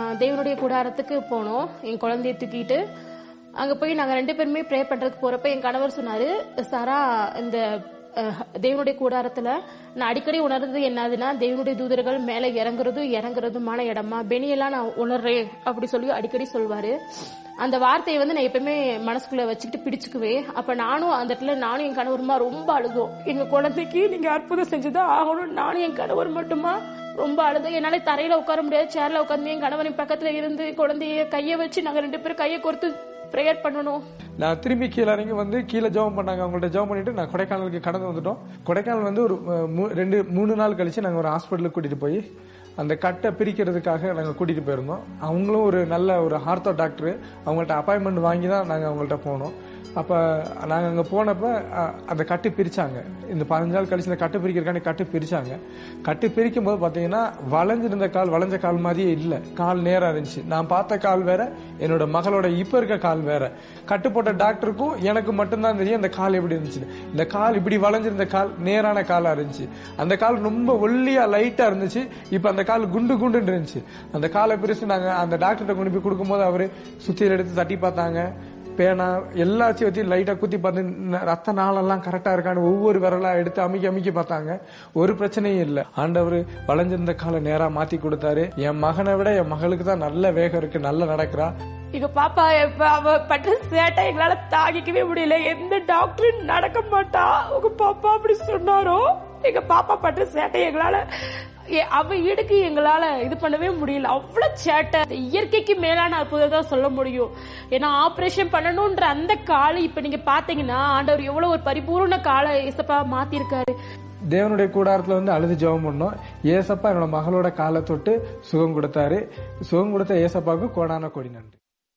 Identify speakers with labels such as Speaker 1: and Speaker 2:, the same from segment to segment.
Speaker 1: தேவனுடைய கூடாரத்துக்கு போனோம் என் குழந்தைய தூக்கிட்டு. அங்க போய் நாங்க 2 பேருமே ப்ரே பண்றதுக்கு போறப்ப என் கணவர் சொன்னாரு, சாரா இந்த தேவனுடைய கூடாரத்துல நான் அடிக்கடி உணர்றது என்னதுன்னா, தேவனுடைய தூதர்கள் மேல இறங்குறதுமான இடமா பெனியெல்லாம் நான் உணர்றேன் அப்படி சொல்லி அடிக்கடி சொல்வாரு. அந்த வார்த்தையை நான் எப்பவுமே மனசுக்குள்ள வச்சுக்கிட்டு பிடிச்சுக்குவேன். அப்ப நானும் அந்த இடத்துல நானும் என் கணவருமா ரொம்ப அழுதோம். எங்க குழந்தைக்கு நீங்க அற்புதம் செஞ்சுதான் ஆகணும். நானும் என் கணவர் மட்டுமா ரொம்ப அழுதோம். என்னால தரையில உட்கார முடியாது, சேர்ல உட்காந்து என் கணவரின் பக்கத்துல இருந்து குழந்தைய கைய வச்சு நாங்க 2 பேரும் கையை கோர்த்து பிரேயர் பண்ணணும்.
Speaker 2: நான் திரும்பி கீழே இறங்கி கீழே ஜெபம் பண்ணாங்க. அவங்கள்ட்ட ஜெபம் பண்ணிட்டு நான் கொடைக்கானலுக்கு கடந்து வந்துட்டோம். கொடைக்கானல் ஒரு 2-3 நாள் கழிச்சு நாங்க ஒரு ஹாஸ்பிட்டலுக்கு கூட்டிட்டு போய் அந்த கட்டை பிரிக்கிறதுக்காக நாங்க கூட்டிட்டு போயிருந்தோம். அவங்களும் ஒரு நல்ல ஒரு ஆர்த்தோ டாக்டர், அவங்கள்ட்ட அப்பாயின்மெண்ட் வாங்கி தான் நாங்க அவங்கள்ட்ட போனோம். அப்ப நாங்க அங்க போனப்ப அந்த கட்டு பிரிச்சாங்க. இந்த 15 நாள் கழிச்சு இந்த கட்டு பிரிக்கிறதுக்காண்டி கட்டு பிரிச்சாங்க. கட்டு பிரிக்கும் போது பாத்தீங்கன்னா வளைஞ்ச கால் மாதிரியே இல்ல, கால் நேரா இருந்துச்சு. நான் பார்த்த கால் வேற, என்னோட மகளோட இப்ப இருக்க கால் வேற. கட்டு போட்ட டாக்டருக்கும் எனக்கு மட்டும்தான் தெரியும் அந்த கால் எப்படி இருந்துச்சு. இந்த கால் இப்படி வளைஞ்சிருந்த கால் நேரான காலா இருந்துச்சு. அந்த கால் ரொம்ப ஒல்லியா லைட்டா இருந்துச்சு. இப்ப அந்த கால் குண்டுன்னு இருந்துச்சு. அந்த காலை பிரிச்சு நாங்க அந்த டாக்டர்கிட்ட கொண்டு போய் கொடுக்கும்போது அவரு சுத்தியில எடுத்து தட்டி பார்த்தாங்க. பேனா எல்லாத்தையும் வச்சு லைட்டா குத்தி பார்த்து ரத்த நாளெல்லாம் கரெக்டா இருக்கான்னு ஒவ்வொரு விரலா எடுத்து அமைக்கி பார்த்தாங்க. ஒரு பிரச்சனையும் இல்லை. ஆண்டவர் வளைஞ்சிருந்த காலை நேரா மாத்தி கொடுத்தாரு. என் மகனை விட என் மகளுக்கு தான் நல்ல வேகம் இருக்கு, நல்லா நடக்கிறா.
Speaker 1: எங்க பாப்பா அவ பட்ட சேட்டை எங்களால தாங்கிக்கவே முடியல. எந்த டாக்டரும் நடக்க மாட்டா உங்க பாப்பா அப்படி சொன்னாரோ, எங்க பாப்பா பட்ட சேட்டை எங்களால அவ ஈடுக்கு எங்களால இது பண்ணவே முடியல. அவ்வளவு சேட்டை. இயற்கைக்கு மேலான அற்புதம் தான் சொல்ல முடியும். ஏன்னா ஆபரேஷன் பண்ணணும்ன்ற அந்த காலை இப்ப நீங்க பாத்தீங்கன்னா ஆண்டவர் எவ்வளவு ஒரு பரிபூர்ண காலை ஏசப்பா மாத்திருக்காரு.
Speaker 2: தேவனுடைய கூடாரத்துல அழுது ஜெபம் பண்ணோம். ஏசப்பா என்னோட மகளோட காலை தொட்டு சுகம் கொடுத்தாரு. சுகம் கொடுத்த ஏசப்பாவுக்கு கோடான கோடி நன்றி.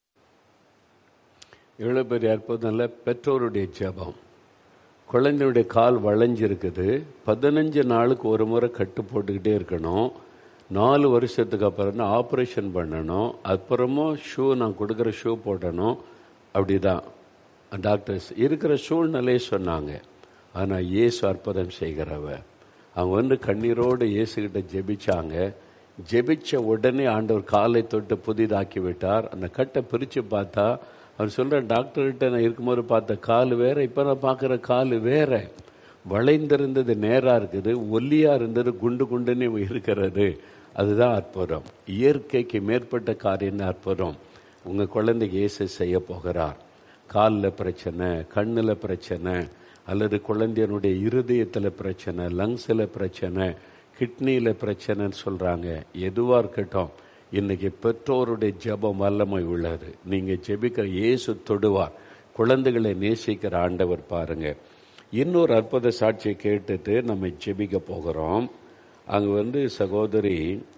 Speaker 3: எவ்வளவு பெரிய அற்புதம் இல்ல? பெற்றோருடைய ஜெபம். குழந்தையுடைய கால் வளைஞ்சிருக்குது. 15 நாளுக்கு ஒரு முறை கட்டு போட்டுக்கிட்டே இருக்கணும். 4 வருஷத்துக்கு அப்புறம் ஆப்ரேஷன் பண்ணணும். அப்புறமும் நான் கொடுக்குற ஷூ போடணும். அப்படிதான் டாக்டர்ஸ் இருக்கிற சூழ்நிலையை சொன்னாங்க. ஆனால் இயேசு அற்புதம் செய்கிறவ. அவங்க கண்ணீரோடு இயேசுகிட்ட ஜெபிச்சாங்க. ஜெபிச்ச உடனே ஆண்டவர் காலை தொட்டு புதிதாக்கி விட்டார். அந்த கட்டை பிரித்து பார்த்தா அவர் சொல்ற, டாக்டர்கிட்ட நான் இருக்கும்போது பார்த்த கால் வேற, இப்ப நான் பார்க்குற கால் வேற. வளைந்திருந்தது நேரா இருக்குது, ஒல்லியா இருந்தது குண்டுன்னு இருக்கிறது. அதுதான் அற்புதம். இயற்கைக்கு மேற்பட்ட காரியம் அற்புதம். உங்க குழந்தைக்கு இயேசு செய்ய போகிறார். காலில் பிரச்சனை, கண்ணில் பிரச்சனை, அல்லது குழந்தையனுடைய இருதயத்தில் பிரச்சனை, லங்ஸில் பிரச்சனை, கிட்னியில் பிரச்சனைன்னு சொல்றாங்க. எதுவா இருக்கட்டும், இன்னைக்கு பெற்றோருடைய ஜெபம் வல்லமை உள்ளது. நீங்க ஜெபிக்கிற இயேசு தொடுவார். குழந்தைகளை நேசிக்கிற ஆண்டவர் பாருங்க. இன்னொரு அற்புத சாட்சியை கேட்டுட்டு நம்ம ஜெபிக்க போகிறோம். அங்க சகோதரி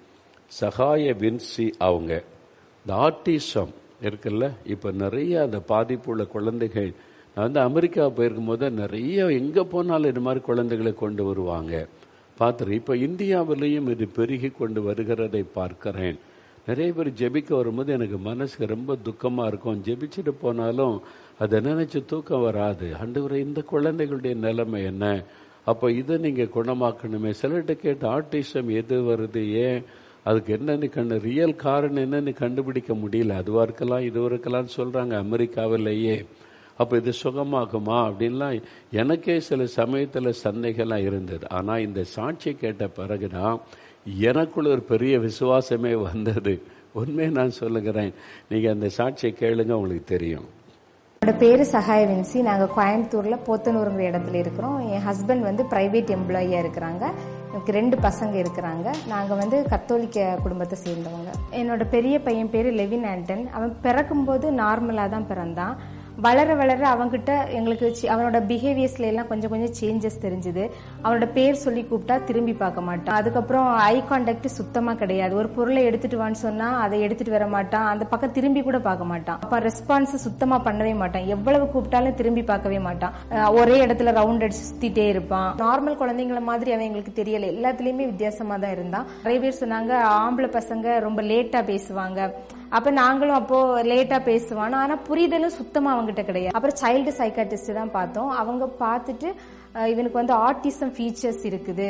Speaker 3: சகாய வின்சி, அவங்க இந்த ஆட்டிசம் இருக்குல்ல, இப்ப நிறைய அந்த பாதிப்புள்ள குழந்தைகள். நான் அமெரிக்கா போயிருக்கும் போது நிறைய எங்க போனாலும் இது மாதிரி குழந்தைகளை கொண்டு வருவாங்க பார்த்துரு. இப்ப இந்தியாவிலையும் இது பெருகி கொண்டு வருகிறதை பார்க்கிறேன். நிறைய பேர் ஜெபிக்க வரும்போது எனக்கு மனசுக்கு ரொம்ப துக்கமா இருக்கும். ஜெபிச்சுட்டு போனாலும் அதை நினைச்சு தூக்கம் வராது. ஆண்டவரே, இந்த குழந்தைகளுடைய நிலைமை என்ன? அப்போ இதை நீங்க குணமாக்கணுமே. சிலர்கிட்ட கேட்டு ஆட்டிசம் எது வருது, ஏன், அதுக்கு என்னன்னு ரியல் காரணம் என்னன்னு கண்டுபிடிக்க முடியல. அதுவா இருக்கலாம், இதுவா இருக்கலாம்னு சொல்றாங்க அமெரிக்காவிலேயே. அப்போ இது சுகமாகுமா அப்படின்லாம் எனக்கே சில சமயத்தில் சந்தேகம்லாம் இருந்தது. ஆனால் இந்த சாட்சி கேட்ட பிறகுதான் எனக்குள்ள ஒரு பெரிய விசுவாசமே வந்தது. உண்மையை நான் சொல்லுகிறேன், நீங்கள் அந்த சாட்சியை கேளுங்க, உங்களுக்கு தெரியும்.
Speaker 4: என்னோட பேரு சகாய வின்சி. நாங்கள் கோயம்புத்தூர்ல போத்தனூருங்கிற இடத்துல இருக்கிறோம். என் ஹஸ்பண்ட் பிரைவேட் எம்ப்ளாயியா இருக்கிறாங்க. எனக்கு 2 பசங்க இருக்கிறாங்க. நாங்க கத்தோலிக்க குடும்பத்தை சேர்ந்தவங்க. என்னோட பெரிய பையன் பேரு லெவின் ஆண்டன். அவன் பிறக்கும்போது நார்மலா தான் பிறந்தான். வளர வளர அவங்கிட்ட எங்களுக்கு அவனோட பிஹேவியர்ஸ்ல எல்லாம் கொஞ்சம் கொஞ்சம் சேஞ்சஸ் தெரிஞ்சுது. அவனோட பேர் சொல்லி கூப்பிட்டா திரும்பி பார்க்க மாட்டான். அதுக்கப்புறம் ஐ கான்டாக்ட் சுத்தமா கிடையாது. ஒரு பொருளை எடுத்துட்டு வான்னு சொன்னா அதை எடுத்துட்டு வர மாட்டான். அந்த பக்கம் திரும்பி கூட பார்க்க மாட்டான். அப்ப ரெஸ்பான்ஸ் சுத்தமா பண்ணவே மாட்டான். எவ்வளவு கூப்பிட்டாலும் திரும்பி பார்க்கவே மாட்டான். ஒரே இடத்துல ரவுண்ட் அடிச்சு சுத்திட்டே இருப்பான். நார்மல் குழந்தைங்கள மாதிரி அவன் எங்களுக்கு தெரியல. எல்லாத்துலயுமே வித்தியாசமா தான் இருந்தான். நிறைய பேர் சொன்னாங்க ஆம்பளை பசங்க ரொம்ப லேட்டா பேசுவாங்க. அப்ப நாங்களும் அப்போ லேட்டா பேசுவான். ஆனா புரிதலும் சுத்தமா அவங்ககிட்ட கிடையாது. அப்புறம் சைல்டு சைக்காட்ரிஸ்ட் தான் பார்த்தோம். அவங்க பார்த்துட்டு இவனுக்கு ஆட்டிசம் ஃபீச்சர்ஸ் இருக்குது,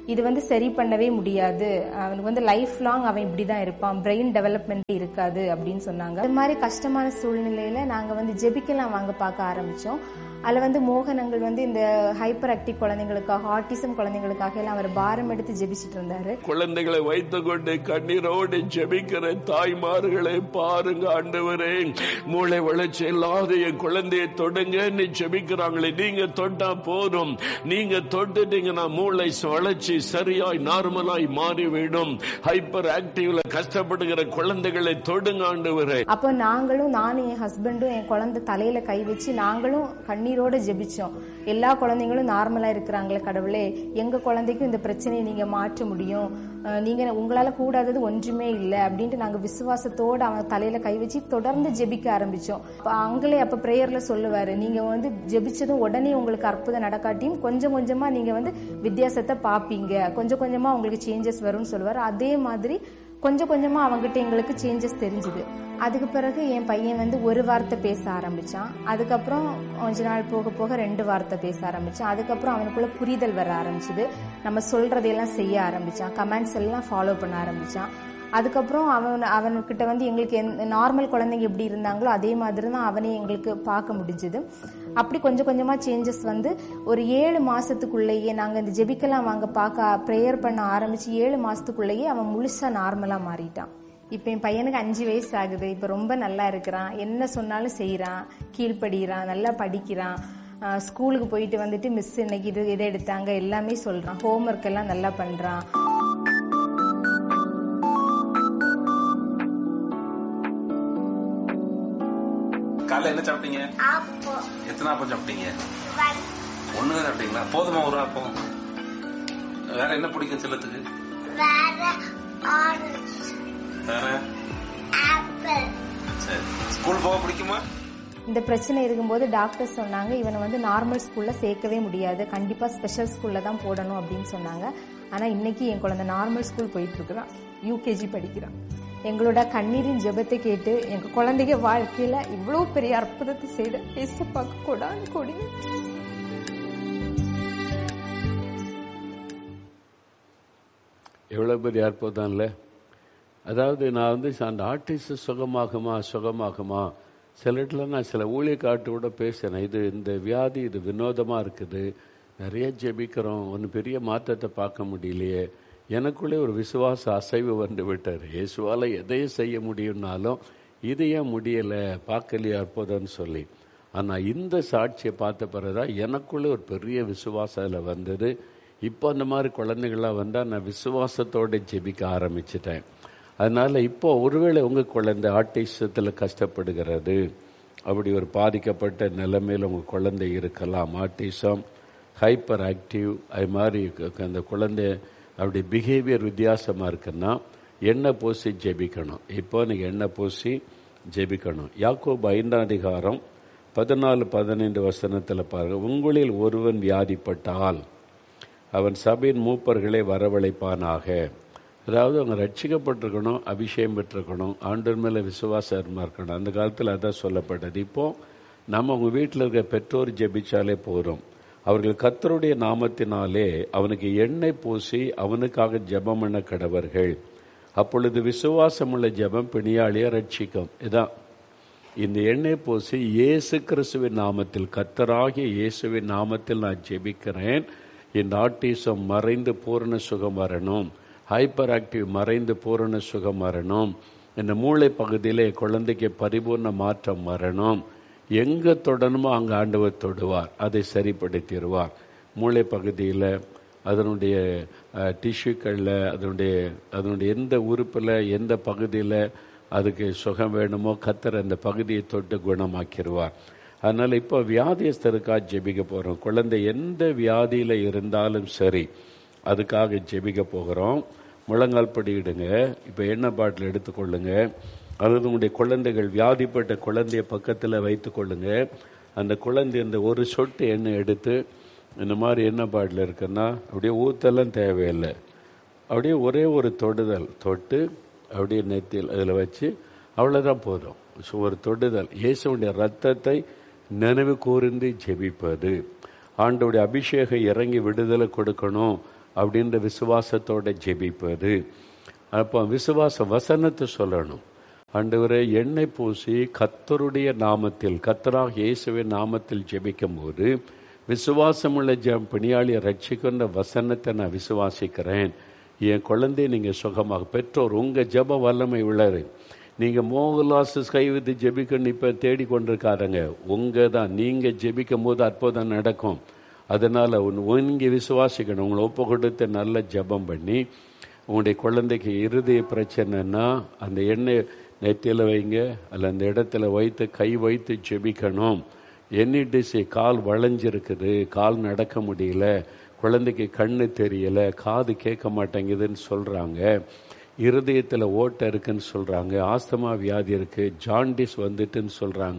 Speaker 4: இது வந்து சரி பண்ணவே முடியாது, அவனுக்கு வந்து லைஃப் லாங் அவன் இப்படிதான் இருப்பான், பிரெயின் டெவலப்மெண்ட் இருக்காது அப்படின்னு சொன்னாங்க. இது மாதிரி கஷ்டமான சூழ்நிலையில நாங்க வந்து ஜெபிக்கலாம் வாங்க பார்க்க ஆரம்பிச்சோம். அதுல வந்து மோகனங்கள் வந்து இந்த ஹைப்பர் ஆக்டிவ் குழந்தைங்களுக்காக, ஆட்டிசம் குழந்தைங்களுக்காக எல்லாம் அவர் பாரம் எடுத்து ஜெபிச்சுட்டு இருந்தாரு.
Speaker 3: குழந்தைகளை வைத்துக் கொண்டு கண்ணீரோடு ஜெபிக்கிற தாய்மார்களை பாருங்க ஆண்டவரே, மூளை வளர்ச்சி இல்லாத என் குழந்தையை தொடுங்கன்னு ஜெபிக்கிறாங்களே, நீங்க தொட்டா போதும், நீங்க தொட்டுட்டீங்கன்னா மூளை வளர்ச்சி சரியாய் நார்மலாய் மாறிவிடும். ஹைப்பர் ஆக்டிவ்ல கஷ்டப்படுகிற குழந்தைகளை தொடுங்க ஆண்டவரே.
Speaker 4: அப்போ நானும் என் ஹஸ்பண்டும் என் குழந்தை தலையில கை வச்சு நாங்களும் கண்ணீரோட ஜெபிச்சோம். எல்லா குழந்தைங்களும் நார்மலா இருக்கிறாங்களே கடவுளே, எங்க குழந்தைக்கும் இந்த பிரச்சனையை நீங்க மாற்ற முடியும், நீங்க உங்களால கூடாதது ஒன்றுமே இல்லை அப்படின்ட்டு நாங்க விசுவாசத்தோட அவன் தலையில கை வச்சு தொடர்ந்து ஜெபிக்க ஆரம்பிச்சோம். அங்களே அப்ப பிரேயர்ல சொல்லுவாரு, நீங்க வந்து ஜெபிச்சதும் உடனே உங்களுக்கு அற்புதம் நடக்காட்டியும் கொஞ்சம் கொஞ்சமா நீங்க வந்து வித்தியாசத்தை பாப்பீங்க, கொஞ்சம் கொஞ்சமா உங்களுக்கு சேஞ்சஸ் வரும்னு சொல்லுவாரு. அதே மாதிரி கொஞ்சம் கொஞ்சமா அவங்ககிட்ட எங்களுக்கு சேஞ்சஸ் தெரிஞ்சுது. அதுக்கு பிறகு என் பையன் வந்து ஒரு வார்த்தை பேச ஆரம்பிச்சான். அதுக்கப்புறம் கொஞ்ச நாள் போக போக 2 வார்த்தை பேச ஆரம்பிச்சான். அதுக்கப்புறம் அவனுக்குள்ள புரிதல் வர ஆரம்பிச்சுது. நம்ம சொல்றதையெல்லாம் செய்ய ஆரம்பிச்சான். கமெண்ட்ஸ் எல்லாம் ஃபாலோ பண்ண ஆரம்பிச்சான். அதுக்கப்புறம் அவன்கிட்ட வந்து எங்களுக்கு நார்மல் குழந்தைங்க எப்படி இருந்தாங்களோ அதே மாதிரி தான் அவனே எங்களுக்கு பார்க்க முடிஞ்சது. அப்படி கொஞ்சம் கொஞ்சமா சேஞ்சஸ் வந்து ஒரு 7 மாசத்துக்குள்ளேயே, நாங்க இந்த ஜெபிக்கலாம் வாங்க பார்க்க ப்ரேயர் பண்ண ஆரம்பிச்சு 7 மாசத்துக்குள்ளேயே அவன் முழுசா நார்மலா மாறிட்டான். இப்ப என் பையனுக்கு 5 வயசு ஆகுது. இப்ப ரொம்ப நல்லா இருக்கிறான், என்ன சொன்னாலும் செய்யறான், கீழ்படுகிறான், நல்லா படிக்கிறான். ஸ்கூலுக்கு போயிட்டு வந்துட்டு மிஸ் இன்னைக்கு இதை எடுத்தாங்க எல்லாமே சொல்றான். ஹோம்ஒர்க் எல்லாம் நல்லா பண்றான்.
Speaker 5: காலைல என்ன சாப்பிட்டீங்க? எத்தனை ஆப்பம் சாப்பிட்டீங்க? 1 தான் சாப்பிட்டீங்களா? போதுமா ஒரு ஆப்பம்? வேற என்ன பிடிக்கும் செல்லத்துக்கு? வேற சரி, ஸ்கூல் போக பிடிக்குமா?
Speaker 4: இந்த பிரச்சனை இருக்கும்போது டாக்டர் சொன்னாங்க, இவனை வந்து நார்மல் ஸ்கூல்ல சேர்க்கவே முடியாது, கண்டிப்பா ஸ்பெஷல் ஸ்கூல்ல தான் போடணும் அப்படின்னு சொன்னாங்க. ஆனா இன்னைக்கு என் குழந்தை நார்மல் ஸ்கூல் போயிட்டு இருக்கிறான், யூகேஜி படிக்கிறான். எங்களோட கண்ணீரின் ஜெபத்தை கேட்டு எங்க குழந்தைங்க வாழ்க்கையில இவ்வளவு பெரிய அற்புதத்தை செய்த ஏசப்பாக்கு கொடான கொடி.
Speaker 3: எவ்வளவு பெரிய அற்புதம் இல்லை? அதாவது நான் வந்து அந்த ஆர்டிஸ்ட் சுகமாகுமா சில இடத்துல நான் சில ஊழியக்காட்டு கூட பேசுறேன், இது இந்த வியாதி இது வினோதமா இருக்குது, நிறைய ஜெபிக்கிறோம், ஒன்று பெரிய மாற்றத்தை பார்க்க முடியலையே. எனக்குள்ளே ஒரு விசுவாச அசைவு வந்து விட்டார். இயேசுவால எதையும் செய்ய முடியும்னாலும் இது ஏன் முடியலை, பார்க்கலையா அற்புதம்னு சொல்லி. ஆனால் இந்த சாட்சியை பார்த்த பிறகுதான் எனக்குள்ளே ஒரு பெரிய விசுவாசம் அதில் வந்தது. இப்போ அந்த மாதிரி குழந்தைகளாக வந்தால் நான் விசுவாசத்தோடு ஜெபிக்க ஆரம்பிச்சிட்டேன். அதனால் இப்போ ஒருவேளை உங்கள் குழந்தை ஆட்டிசத்தில் கஷ்டப்படுகிறது, அப்படி ஒரு பாதிக்கப்பட்ட நிலைமையில் உங்கள் குழந்தை இருக்கலாம், ஆட்டிசம், ஹைப்பர் ஆக்டிவ், அது மாதிரி அந்த குழந்தை அப்படி பிஹேவியர் வித்தியாசமாக இருக்குன்னா எண்ணெய் பூசி ஜெபிக்கணும். இப்போ நீங்கள் எண்ணெய் பூசி ஜெபிக்கணும். யாக்கோபு 5ஆம் அதிகாரம் 14-15 வசனத்தில் பாருங்கள், உங்களில் ஒருவன் வியாதிப்பட்டால் அவன் சபையின் மூப்பர்களை வரவழைப்பானாக. அதாவது அவங்க ரட்சிக்கப்பட்டிருக்கணும், அபிஷேகம் பெற்றிருக்கணும், ஆண்டவர் மேலே விசுவாசமாக இருக்கணும். அந்த காலத்தில் அதான் சொல்லப்பட்டது. இப்போது நம்ம உங்கள் வீட்டில் இருக்க பெற்றோர் ஜெபிச்சாலே போகிறோம். அவர்கள் கர்த்தருடைய நாமத்தினாலே அவனுக்கு எண்ணெய் பூசி அவனுக்காக ஜெபம் பண்ண கடவர்கள். அப்பொழுது விசுவாசமுள்ள ஜெபம் பிணியாளியை ரட்சிக்கும். இதான் இந்த எண்ணெய் பூசி இயேசு கிறிஸ்துவின் நாமத்தில், கர்த்தராகிய இயேசுவின் நாமத்தில் நான் ஜெபிக்கிறேன், இந்த ஆட்டிசம் மறைந்து பூரண சுகம் வரணும், ஹைப்பர் ஆக்டிவ் மறைந்து பூரண சுகம் வரணும், இந்த மூளை பகுதியிலே குழந்தைக்கு பரிபூர்ண மாற்றம் வரணும், எங்கே தொடணுமோ அங்கே ஆண்டவர் தொடுவார், அதை சரிப்படுத்திடுவார். மூளை பகுதியில் அதனுடைய டிஷ்யூக்களில் அதனுடைய எந்த உறுப்பில் எந்த பகுதியில் அதுக்கு சுகம் வேணுமோ கர்த்தர் அந்த பகுதியை தொட்டு குணமாக்கிடுவார். அதனால் இப்போ வியாதியஸ்தருக்காக ஜெபிக்க போகிறோம். குழந்தை எந்த வியாதியில் இருந்தாலும் சரி அதுக்காக ஜெபிக்க போகிறோம். முழங்கால் படியிடுங்க. இப்போ எண்ணெய் பாட்டில் எடுத்துக்கொள்ளுங்க. அல்லது உங்களுடைய குழந்தைகள் வியாதிப்பட்ட குழந்தைய பக்கத்தில் வைத்து கொள்ளுங்க. அந்த குழந்தை இந்த ஒரு சொட்டு எண்ணெய் எடுத்து இந்த மாதிரி எண்ணெய் பாட்டில் இருக்குன்னா அப்படியே ஊத்தெல்லாம் தேவையில்லை, அப்படியே ஒரே ஒரு தொடுதல் தொட்டு அப்படியே நெத்தியில் அதில் வச்சு அவ்வளோதான் போதும். ஸோ ஒரு தொடுதல், இயேசுடைய ரத்தத்தை நினைவு கூர்ந்து ஜெபிப்பது. ஆண்டோடைய அபிஷேகம் இறங்கி விடுதலை கொடுக்கணும், அப்படின்ற விசுவாசத்தோட ஜெபிப்பது. அப்போ விசுவாச வசனத்தை சொல்லணும். ஆண்டவரே, எண்ணெய் பூசி கர்த்தருடைய நாமத்தில், கர்த்தராகிய இயேசுவின் நாமத்தில் ஜெபிக்கும் போது விசுவாசமுள்ள பணியாளியை ரட்சிக்கின்ற வசனத்தை நான் விசுவாசிக்கிறேன். என் குழந்தைய நீங்கள் சுகமாக பெற்றோர் உங்கள் ஜெப வல்லமை உள்ளது. நீங்கள் மோகலாசு கைவிட்டு ஜெபிக்கணும் இப்போ தேடிக்கொண்டிருக்காருங்க. உங்கள் தான் நீங்கள் ஜெபிக்கும் போது அற்புதம் நடக்கும். அதனால் நீங்கள் விசுவாசிக்கணும். உங்களை ஒப்பு கொடுத்து நல்ல ஜெபம் பண்ணி உங்களுடைய குழந்தைக்கு இருதய பிரச்சனைன்னா அந்த எண்ணெய் நெத்தியில் வைங்க, அல்ல அந்த இடத்துல வைத்து கை வைத்து ஜெபிக்கணும். என்இடிசி கால் வளைஞ்சிருக்குது, கால் நடக்க முடியல, குழந்தைக்கு கண்ணு தெரியல, காது கேட்க மாட்டேங்குதுன்னு சொல்கிறாங்க, இருதயத்தில் ஓட்டை இருக்குன்னு சொல்கிறாங்க, ஆஸ்துமா வியாதி இருக்குது, ஜாண்டிஸ் வந்துட்டுன்னு சொல்கிறாங்க.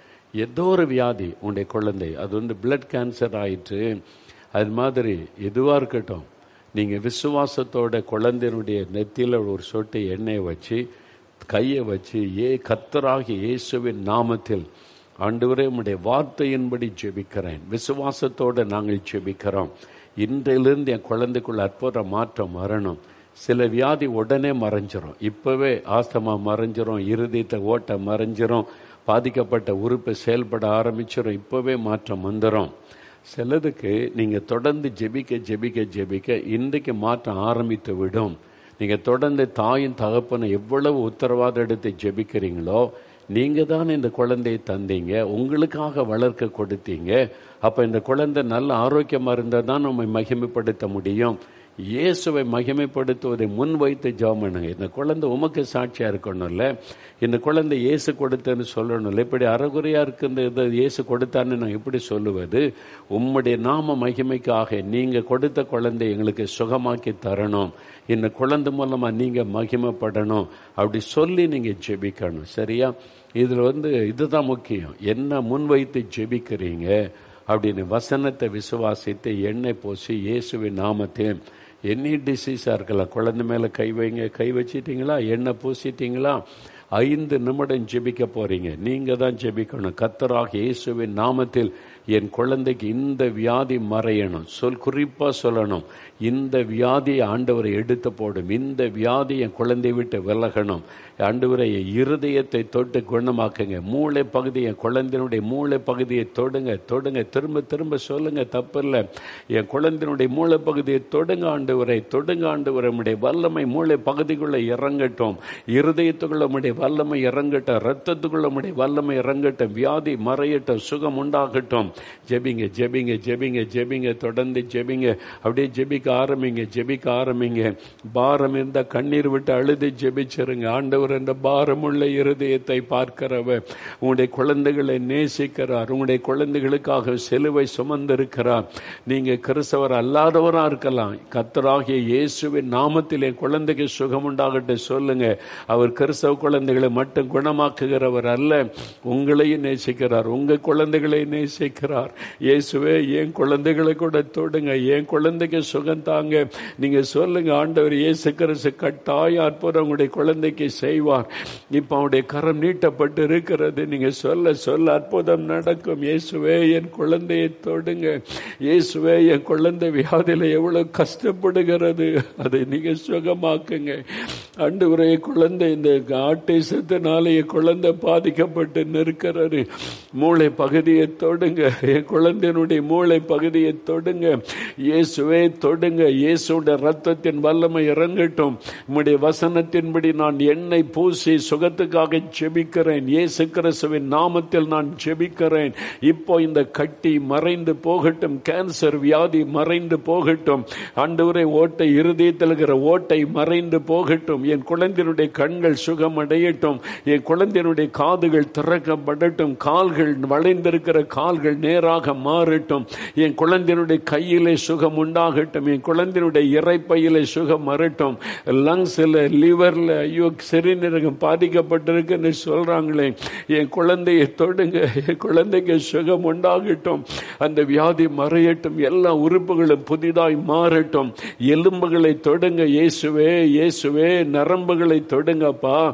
Speaker 3: ஏதோ ஒரு வியாதி உங்களுடைய குழந்தை, அது பிளட் கேன்சர் ஆயிட்டு, அது மாதிரி எதுவாக இருக்கட்டும், நீங்கள் விசுவாசத்தோட குழந்தையினுடைய நெத்தியில் ஒரு சொட்டு எண்ணெயை வச்சு கையை வச்சு கர்த்தராகிய இயேசுவின் நாமத்தில் ஆண்டவரே உம்முடைய வார்த்தையின்படி ஜெபிக்கிறேன், விசுவாசத்தோடு நாங்கள் ஜெபிக்கிறோம். இன்றையிலிருந்து என் குழந்தைக்குள்ள அற்புத மாற்றம் வரணும். சில வியாதி உடனே மறைஞ்சிரும். இப்போவே ஆஸ்துமா மறைஞ்சிரும், இருதயத்தை ஓட்ட மறைஞ்சிரும், பாதிக்கப்பட்ட உறுப்பை செயல்பட ஆரம்பிச்சிடும், இப்போவே மாற்றம் வந்துடும். சிலதுக்கு நீங்கள் தொடர்ந்து ஜெபிக்க ஜெபிக்க ஜெபிக்க இன்றைக்கு மாற்றம் ஆரம்பித்து விடும். நீங்கள் தொடர்ந்து தாயின் தகப்பனை எவ்வளவு உத்தரவாதம் எடுத்து ஜெபிக்கிறீங்களோ, நீங்கள் தான் இந்த குழந்தையை தந்தீங்க, உங்களுக்காக வளர்க்க கொடுத்தீங்க. அப்போ இந்த குழந்தை நல்ல ஆரோக்கியமாக இருந்தால் தான் நம்ம மகிமைப்படுத்த முடியும். இயேசுவை மகிமைப்படுத்துவதை முன் வைத்து ஜெபம் பண்ணுங்க. இந்த குழந்தை உமக்கு சாட்சியாக இருக்கணும்ல, இந்த குழந்தை இயேசு கொடுத்தேன்னு சொல்லணும்ல. இப்படி அறகுறையாக இருக்குது இதை இயேசு கொடுத்தான்னு நான் எப்படி சொல்லுவது? உம்முடைய நாம மகிமைக்காக நீங்கள் கொடுத்த குழந்தை எங்களுக்கு சுகமாக்கி தரணும், இந்த குழந்தை மூலமாக நீங்கள் மகிமைப்படணும், அப்படி சொல்லி நீங்கள் ஜெபிக்கணும். சரியா? இதில் இதுதான் முக்கியம். என்ன முன்வைத்து ஜெபிக்கிறீங்க அப்படின்னு வசனத்தை விசுவாசித்து எண்ணெய் பூசி இயேசுவின் நாமத்தையும். எனி டிசீஸாக இருக்கலாம், குழந்தை மேலே கை வைங்க, கை வச்சிட்டிங்களா, எண்ணெய் பூசிட்டிங்களா, 5 நிமிடம் ஜெபிக்க போகிறீங்க. நீங்கள் தான் ஜெபிக்கணும். கர்த்தராகிய இயேசுவின் நாமத்தில் என் குழந்தைக்கு இந்த வியாதி மறையணும். குறிப்பாக சொல்லணும், இந்த வியாதியை ஆண்டவரை எடுத்து போடும், இந்த வியாதி என் குழந்தையை விட்டு விலகணும். ஆண்டவரை இருதயத்தை தொட்டு குணமாக்குங்க. மூளை பகுதி, என் குழந்தையினுடைய மூளை பகுதியை தொடுங்க தொடுங்க, திரும்ப திரும்ப சொல்லுங்க, தப்பில்லை. என் குழந்தையினுடைய மூளை பகுதியை தொடுங்க ஆண்டவரை, தொடுங்க ஆண்டவரை. உம்முடைய வல்லமை மூளை பகுதிக்குள்ளே இறங்கட்டும், இருதயத்துக்குள்ள உம்முடைய வல்லமை இறங்கட்டும், ரத்தத்துக்குள்ள உம்முடைய வல்லமை இறங்கட்டும், வியாதி மறையட்டும், சுகம் உண்டாகட்டும். ஜெபிங்க ஜெபிங்க ஜெபிங்க ஜெபிங்க, தொடர்ந்து ஜெபிங்க. அப்படியே ஜெபிக்க ஆரம்பிங்க, ஜெபிக்க ஆரம்பிங்க. பாரம் இருந்த கண்ணீர் விட்டு அழுது ஜெபிச்சிருங்க. ஆண்டவர் என்ற பாரமுள்ள இருதயத்தை பார்க்கிறவர், உங்களுடைய குழந்தைகளை நேசிக்கிறார், உங்களுடைய குழந்தைகளுக்காக சிலுவை சுமந்திருக்கிறார். நீங்க கிறிஸ்தவர் அல்லாதவரா இருக்கலாம், கர்த்தராகிய இயேசுவின் நாமத்தில் என் குழந்தைக்கு சுகம் உண்டாகட்டு சொல்லுங்க. அவர் கிறிஸ்தவ குழந்தைகளை மட்டும் குணமாக்குகிறவர் அல்ல, உங்களையும் நேசிக்கிறார், உங்க குழந்தைகளை நேசிக்கிறார். இயேசுவே என் குழந்தைகளை கூட தொடுங்க, என் குழந்தைக்கு சுகம் தாங்க. நீங்க சொல்லுங்க, ஆண்டவர் இயேசு கிறிஸ்து கட்டாய அற்புதம் உங்களுடைய குழந்தைக்கு செய்வார். இப்ப அவருடைய கரம் நீட்டப்பட்டு இருக்கிறது. நீங்க சொல்ல சொல்ல அற்புதம் நடக்கும். இயேசுவே என் குழந்தையை தொடுங்க, இயேசுவே என் குழந்தை வியாதியில எவ்வளவு கஷ்டப்படுகிறது, அதை நீங்க சுகமாக்குங்க. ஆண்டவரே குழந்தை இந்த ஆட்டிசத்தினால என் குழந்தை பாதிக்கப்பட்டு நிற்கிறாரு, மூளை பகுதியை தொடுங்க, என் குழந்தையினுடைய மூளை பகுதியை தொடுங்க. இயேசுவே தொடுங்க. இயேசுடைய ரத்தத்தின் வல்லமை இறங்கட்டும். உம்முடைய வசனத்தின்படி நான் எண்ணெய் பூசி சுகத்துக்காக ஜெபிக்கிறேன். இயேசு கிறிஸ்துவின் நாமத்தில் நான் ஜெபிக்கிறேன். இப்போ இந்த கட்டி மறைந்து போகட்டும், கேன்சர் வியாதி மறைந்து போகட்டும். ஆண்டவரே ஓட்டை, இருதயத்தில் இருக்கிற ஓட்டை மறைந்து போகட்டும். என் குழந்தையினுடைய கண்கள் சுகம் அடையட்டும், என் குழந்தையினுடைய காதுகள் திறக்கப்படட்டும், கால்கள் வளைந்திருக்கிற கால்கள் நேராக மாறட்டும், என் குழந்தையினுடைய கையிலே சுகம் உண்டாகட்டும், என் குழந்தையினுடைய இறைப்பையிலே சுகம் வரட்டும், லங்ஸ்ல லிவர்ல ஐயோ சிறுநீரகம் பாதிக்கப்பட்டிருக்குன்னு சொல்றாங்களே, என் குழந்தையை தொடுங்க, என் குழந்தைக்கு சுகம் உண்டாகட்டும், அந்த வியாதி மறையட்டும், எல்லா உறுப்புகளும் புதிதாய் மாறட்டும், எலும்புகளை தொடுங்க இயேசுவே, இயேசுவே நரம்புகளை தொடுங்கப்பா,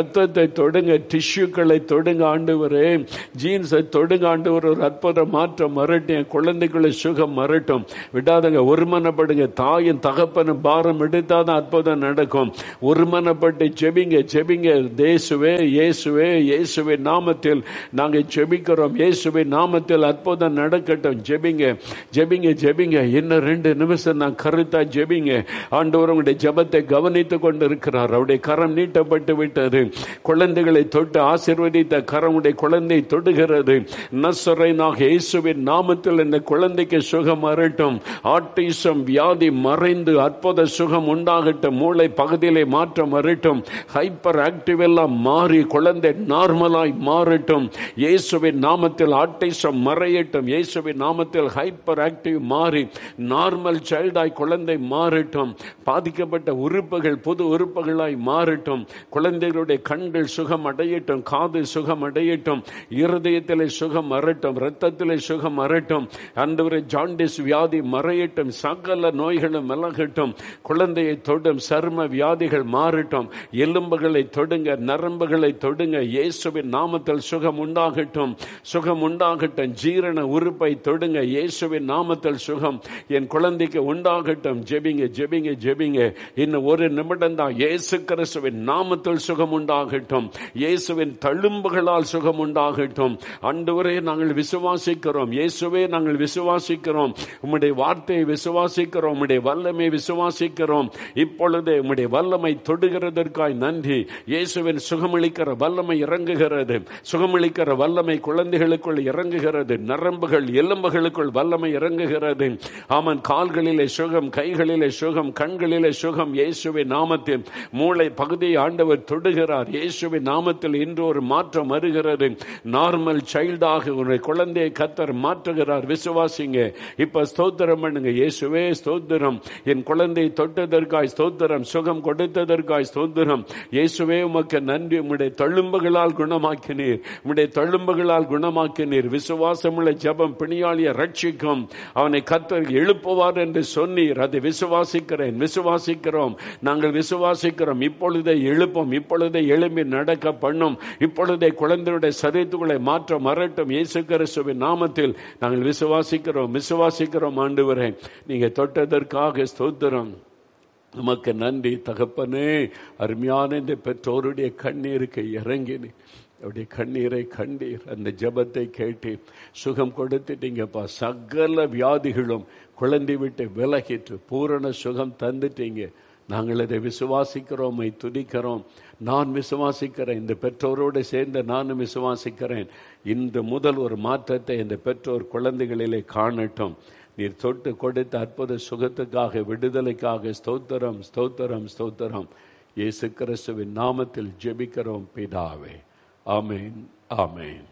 Speaker 3: ரத்தத்தை தொடுங்க, டிஷ்யூக்களை தொடுங்க ஆண்டவரே, ஜீன்ஸை தொடுங்க ஆண்டவர். ஒரு அற்புத மாற்றம் வரட்டும், என் குழந்தைகளை சுகம் வரட்டும். விடாதங்க, ஒருமனப்படுங்க. தாயின் தகப்பனும் பாரம் எடுத்தாதான் அற்புதம் நடக்கும். ஒருமனப்பட்டு ஜெபிங்க, ஜெபிங்க. இயேசுவே இயேசுவே இயேசுவே நாமத்தில் நாங்கள் ஜெபிக்கிறோம். இயேசுவே நாமத்தில் அற்புதம் நடக்கட்டும். ஜெபிங்க ஜெபிங்க ஜெபிங்க. இன்னும் 2 நிமிஷம் நான் கருத்தா ஜெபிங்க. ஆண்டவர் உங்களுடைய ஜெபத்தை கவனித்துக் கொண்டு இருக்கிறார். அவருடைய கரம் நீட்டப்பட்டு விட்டது. குழந்தைகளை தொட்டு ஆசீர்வதித்த கரம் உடைய குழந்தை தொடுகிறது. நசரேயனாக இயேசுவின் நாமத்தில் இந்த குழந்தைக்கு சுகம் வரட்டும். ஆட்டிசம் வியாதி மறைந்து அற்புத சுகம் உண்டாகட்டும். மூளை பகுதியிலே மாற்றம் வரட்டும். ஹைப்பர் ஆக்டிவ் எல்லாம் மாறி குழந்தை நார்மலாய் மாறட்டும். இயேசுவின் நாமத்தில் ஆட்டிசம் மறையட்டும். இயேசுவின் நாமத்தில் ஹைப்பர் ஆக்டிவ் மாறி நார்மல் சைல்டாய் குழந்தை மாறட்டும். பாதிக்கப்பட்ட உறுப்புகள் புது உறுப்புகளாய் மாறட்டும். குழந்தைகளுடைய கண்கள் சுகம் அடையட்டும். காது சுகம் அடையட்டும். இருதயத்திலே சுகம் வரட்டும். இரத்தத்திலே சுகம் வரட்டும். ஆண்டவரே, ஜாண்டிஸ் வியாதி மறையட்டும். சகல நோய்களும் விலகட்டும். குழந்தையை தொடும் சர்ம வியாதிகள் மாறட்டும். எலும்புகளை தொடுங்க, நரம்புகளை தொடுங்க. இயேசுவின் நாமத்தில் சுகம் உண்டாகட்டும். சுகம் உண்டாகட்டும். ஜீரண உறுப்பை தொடுங்க. இயேசுவின் நாமத்தில் சுகம் என் குழந்தைக்கு உண்டாகட்டும். ஜெபிங்க ஜெபிங்க ஜெபிங்க. இன்னும் 1 நிமிடம் தான். இயேசு கிறிஸ்துவின் நாமத்தில் சுகம் உண்டாகட்டும். இயேசுவின் தழும்புகளால் சுகம் உண்டாகட்டும். ஆண்டவரே, நாங்கள் விசுவாசிக்கிறோம். இயேசுவே, நாங்கள் விசுவாசிக்கிறோம். உம்முடைய வார்த்தையை விசுவாசிக்கிறோம். உம்முடைய வல்லமை விசுவாசிக்கிறோம். இப்பொழுதே உம்முடைய வல்லமை தொடுகிறதற்காய் நன்றி. இயேசுவின் சுகமளிக்கிற வல்லமை இறங்குகிறது. சுகமளிக்கிற வல்லமை குழந்தைகளுக்குள் இறங்குகிறது. நரம்புகள் எலும்புகளுக்குள் வல்லமை இறங்குகிறது. ஆமன், கால்களிலே சுகம், கைகளிலே சுகம், கண்களிலே சுகம். இயேசுவின் நாமத்தில் மூளை பகுதியை ஆண்டவர் தொடுகிறார். இயேசுவின் நாமத்தில் இன்று ஒரு மாற்றம் வருகிறது. நார்மல் சைல்டாக ஒரு குழந்தையை கர்த்தர் மாற்றுகிறார். விசுவாசிங்க. இப்ப ஸ்தோத்திரம் பண்ணுங்க. இயேசுவே ஸ்தோத்திரம். என் குழந்தையை தொட்டதற்காய் ஸ்தோத்திரம். சுகம் கொடுத்ததற்காய் ஸ்தோத்திரம். இயேசுவே, உமக்கு நன்றி. உம்முடைய தழும்புகளால் குணமாக்கினீர். உம்முடைய தழும்புகளால் குணமாக்கினீர். விசுவாசமுள்ள ஜெபம் பிணியாளியை ரட்சிக்கும். அவனை கர்த்தர் எழுப்புவார் என்று சொன்னீர். அதை விசுவாசிக்கிறேன். விசுவாசிக்கிறோம். நாங்கள் விசுவாசிக்கிறோம். இப்பொழுதே எழுப்போம். இப்பொழுதே எழும்பி நடக்க பண்ணும். இப்பொழுதே குழந்தையுடைய சரீரத்துக்குள்ளே மாற்றம் வரட்டும். இயேசு கிறிஸ்துவின் நாமத்தில் நாங்கள் விசுவாசிக்கிறோம். விசுவாசிக்கிறோம். ஆண்டவரே, நீங்க தொட்டதற்காக ஸ்தோத்திரம். நமக்கு நன்றி தகப்பனே. அருமையான இந்த பெற்றோருடைய கண்ணீருக்கு இறங்கினி. அவருடைய கண்ணீரை கண்டீர். அந்த ஜெபத்தை கேட்டு சுகம் கொடுத்துட்டீங்கப்பா. சகல வியாதிகளும் குழந்தை விட்டு விலகிட்டு பூரண சுகம் தந்துட்டீங்க. நாங்கள் அதை விசுவாசிக்கிறோம். துதிக்கிறோம். நான் விசுவாசிக்கிறேன். இந்த பெற்றோரோடு சேர்ந்து நானும் விசுவாசிக்கிறேன். இன்று முதல் ஒரு மாற்றத்தை இந்த பெற்றோர் குழந்தைகளிலே காணட்டும். நீர் தொட்டு கொடுத்த அற்புத சுகத்துக்காக, விடுதலைக்காக ஸ்தோத்திரம் ஸ்தோத்திரம் ஸ்தோத்திரம். இயேசு கிறிஸ்துவின் நாமத்தில் ஜெபிக்கிறோம் பிதாவே. ஆமேன் ஆமேன்.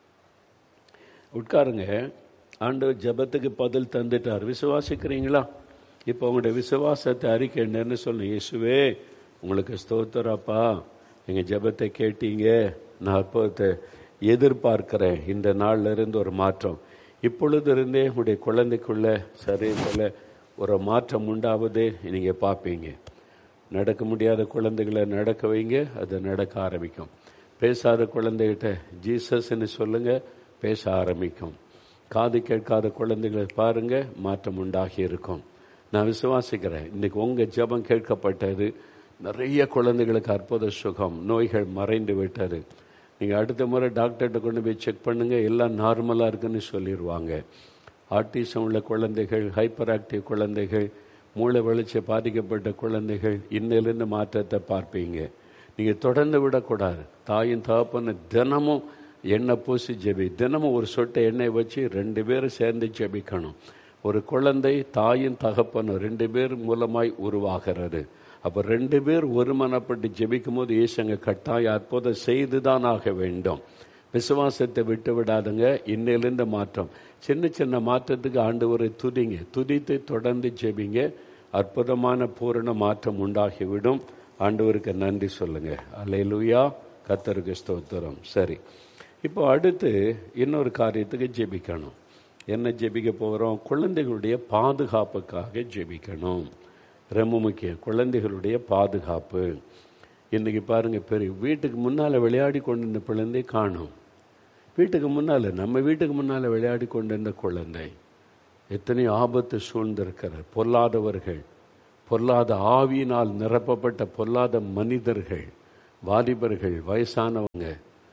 Speaker 3: உட்காருங்க. ஆண்டவர் ஜெபத்துக்கு பதில் தந்துட்டார். விசுவாசிக்கிறீங்களா? இப்போ உங்களுடைய விசுவாசத்தை அறிக்கைன்னு சொல்லணும். இயேசுவே, உங்களுக்கு ஸ்தோத்திரப்பா. எங்கள் ஜெபத்தை கேட்டீங்க. நான் அற்புதத்தை எதிர்பார்க்கிறேன். இந்த நாளில் இருந்து ஒரு மாற்றம். இப்பொழுது இருந்தே உங்களுடைய குழந்தைக்குள்ள சரீரத்தில் ஒரு மாற்றம் உண்டாவது நீங்கள் பார்ப்பீங்க. நடக்க முடியாத குழந்தைகளை நடக்க வைங்க. அது நடக்க ஆரம்பிக்கும். பேசாத குழந்தைகிட்ட ஜீசஸ்ன்னு சொல்லுங்க, பேச ஆரம்பிக்கும். காது கேட்காத குழந்தைகளை பாருங்க, மாற்றம் உண்டாகி இருக்கும். நான் விசுவாசிக்கிறேன். இன்னைக்கு உங்கள் ஜெபம் கேட்கப்பட்டது. நிறைய குழந்தைகளுக்கு அற்புத சுகம், நோய்கள் மறைந்து விட்டது. நீங்கள் அடுத்த முறை டாக்டர்கிட்ட கொண்டு போய் செக் பண்ணுங்க, எல்லாம் நார்மலாக இருக்குன்னு சொல்லிடுவாங்க. ஆட்டிசம் உள்ள குழந்தைகள், ஹைப்பர் ஆக்டிவ் குழந்தைகள், மூளை வளர்ச்சி பாதிக்கப்பட்ட குழந்தைகள், இன்னிலிருந்து மாற்றத்தை பார்ப்பீங்க. நீங்கள் தொடர்ந்து விடக்கூடாது. தாயின் தகப்பனை தினமும் எண்ணெய் பூசி ஜெபி. தினமும் ஒரு சொட்டை எண்ணெய் வச்சு 2 பேரும் சேர்ந்து ஜெபிக்கணும். ஒரு குழந்தை தாயின் தகப்பனும் 2 பேர் மூலமாய் உருவாகிறது. அப்போ 2 பேர் ஒருமனப்பட்டு ஜெபிக்கும் போது இயேசுங்க கட்டாய அற்புதம் செய்துதான் ஆக வேண்டும். விசுவாசத்தை விட்டு விடாதுங்க. இன்னிலிருந்து மாற்றம், சின்ன சின்ன மாற்றத்துக்கு ஆண்டவரை துதிங்க. துதித்து தொடர்ந்து ஜெபிங்க. அற்புதமான பூரண மாற்றம் உண்டாகிவிடும். ஆண்டவருக்கு நன்றி சொல்லுங்க. அல்லேலூயா. கர்த்தருக்கு ஸ்தோத்திரம். சரி, இப்போ அடுத்து இன்னொரு காரியத்துக்கு ஜெபிக்கணும். என்ன ஜெபிக்க போகிறோம்? குழந்தைகளுடைய பாதுகாப்புக்காக ஜெபிக்கணும். ரொம்ப முக்கியம், குழந்தைகளுடைய பாதுகாப்பு. இன்னைக்கு பாருங்க, பெரிய வீட்டுக்கு முன்னால விளையாடி கொண்டிருந்த குழந்தை காணும். வீட்டுக்கு முன்னால, நம்ம வீட்டுக்கு முன்னால விளையாடி கொண்டிருந்த குழந்தை எத்தனை ஆபத்து சூழ்ந்திருக்கிறார். பொல்லாதவர்கள், பொல்லாத ஆவியினால் நிரப்பப்பட்ட பொல்லாத மனிதர்கள், வாலிபர்கள், வயசானவங்க,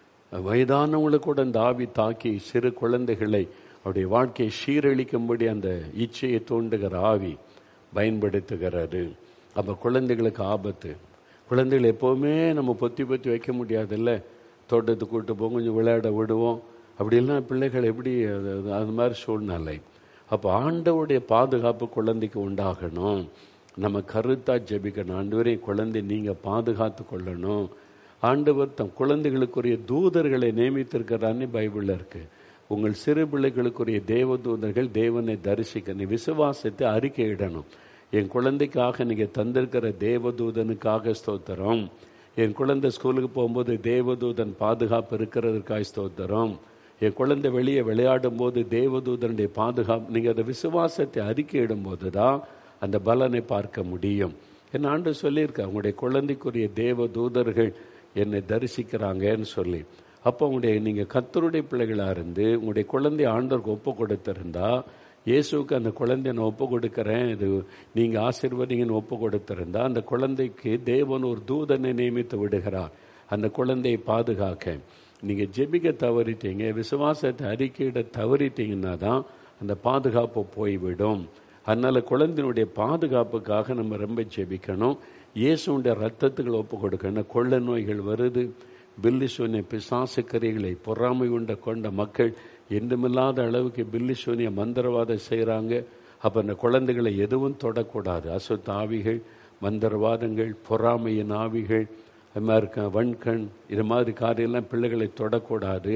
Speaker 3: வயதானவங்களை கூட அந்த ஆவி தாக்கி சிறு குழந்தைகளை அவருடைய வாழ்க்கையை சீரழிக்கும்படி அந்த இச்சையை தூண்டுகிற ஆவி பயன்படுத்துகிறது. அப்போ குழந்தைகளுக்கு ஆபத்து. குழந்தைகளை எப்போவுமே நம்ம பொத்தி வைக்க முடியாதுல்ல. தோட்டத்துக்கு கூட்டு போவோம், கொஞ்சம் விளையாட விடுவோம். அப்படிலாம் பிள்ளைகள் எப்படி அது மாதிரி சூழ்நிலை. அப்போ ஆண்டவருடைய பாதுகாப்பு குழந்தைக்கு உண்டாகணும். நம்ம கருத்தாக ஜெபிக்கணும். ஆண்டவரே, குழந்தை நீங்கள் பாதுகாத்து கொள்ளணும். ஆண்டவர் தம் குழந்தைகளுக்குரிய தூதர்களை நியமித்திருக்கிறான்னு பைபிளில் இருக்குது. உங்கள் சிறு பிள்ளைகளுக்குரிய தேவ தூதர்கள் தேவனை தரிசிக்க நீ விசுவாசத்தை அறிக்கையிடணும். என் குழந்தைக்காக நீங்கள் தந்திருக்கிற தேவதூதனுக்காக ஸ்தோத்திரம். என் குழந்தை ஸ்கூலுக்கு போகும்போது தேவதூதன் பாதுகாப்பு இருக்கிறதுக்காக ஸ்தோத்திரம். என் குழந்தை வெளியே விளையாடும் போது தேவதூதனுடைய பாதுகாப்பு. நீங்கள் அந்த விசுவாசத்தை அறிக்கையிடும் போது தான் அந்த பலனை பார்க்க முடியும். என் ஆண்டு சொல்லியிருக்க, உங்களுடைய குழந்தைக்குரிய தேவதூதர்கள் என்னை தரிசிக்கிறாங்கன்னு சொல்லி. அப்போ நீங்கள் கர்த்தருடைய பிள்ளைகளாக இருந்து உங்களுடைய குழந்தை ஆண்டவருக்கு ஒப்பு கொடுத்திருந்தா, இயேசுக்கு அந்த குழந்தைய நான் ஒப்பு கொடுக்குறேன், இது நீங்கள் ஆசீர்வதிங்கன்னு ஒப்பு கொடுத்திருந்தா, அந்த குழந்தைக்கு தேவன் ஒரு தூதனை நியமித்து விடுகிறார் அந்த குழந்தையை பாதுகாக்க. நீங்கள் ஜெபிக்க தவறிட்டீங்க, விசுவாசத்தை அறிக்கையிட தவறிட்டீங்கன்னா தான் அந்த பாதுகாப்பு போய்விடும். அதனால் குழந்தையினுடைய பாதுகாப்புக்காக நம்ம ரொம்ப ஜெபிக்கணும். இயேசுடைய ரத்தத்துக்களை ஒப்பு கொடுக்கணும். கொள்ள நோய்கள் வருது, பில்லி சூனிய பிசாசு கரைகளை பொறாமை கொண்ட மக்கள் என்றுமில்லாத அளவுக்கு பில்லி சூனிய மந்திரவாதம் செய்கிறாங்க. அப்போ அந்த குழந்தைகளை எதுவும் தொடக்கூடாது. அசுத்த ஆவிகள், மந்திரவாதங்கள், பொறாமையின் ஆவிகள், அது மாதிரி வன்கண், இது மாதிரி காரியெல்லாம் பிள்ளைகளை தொடக்கூடாது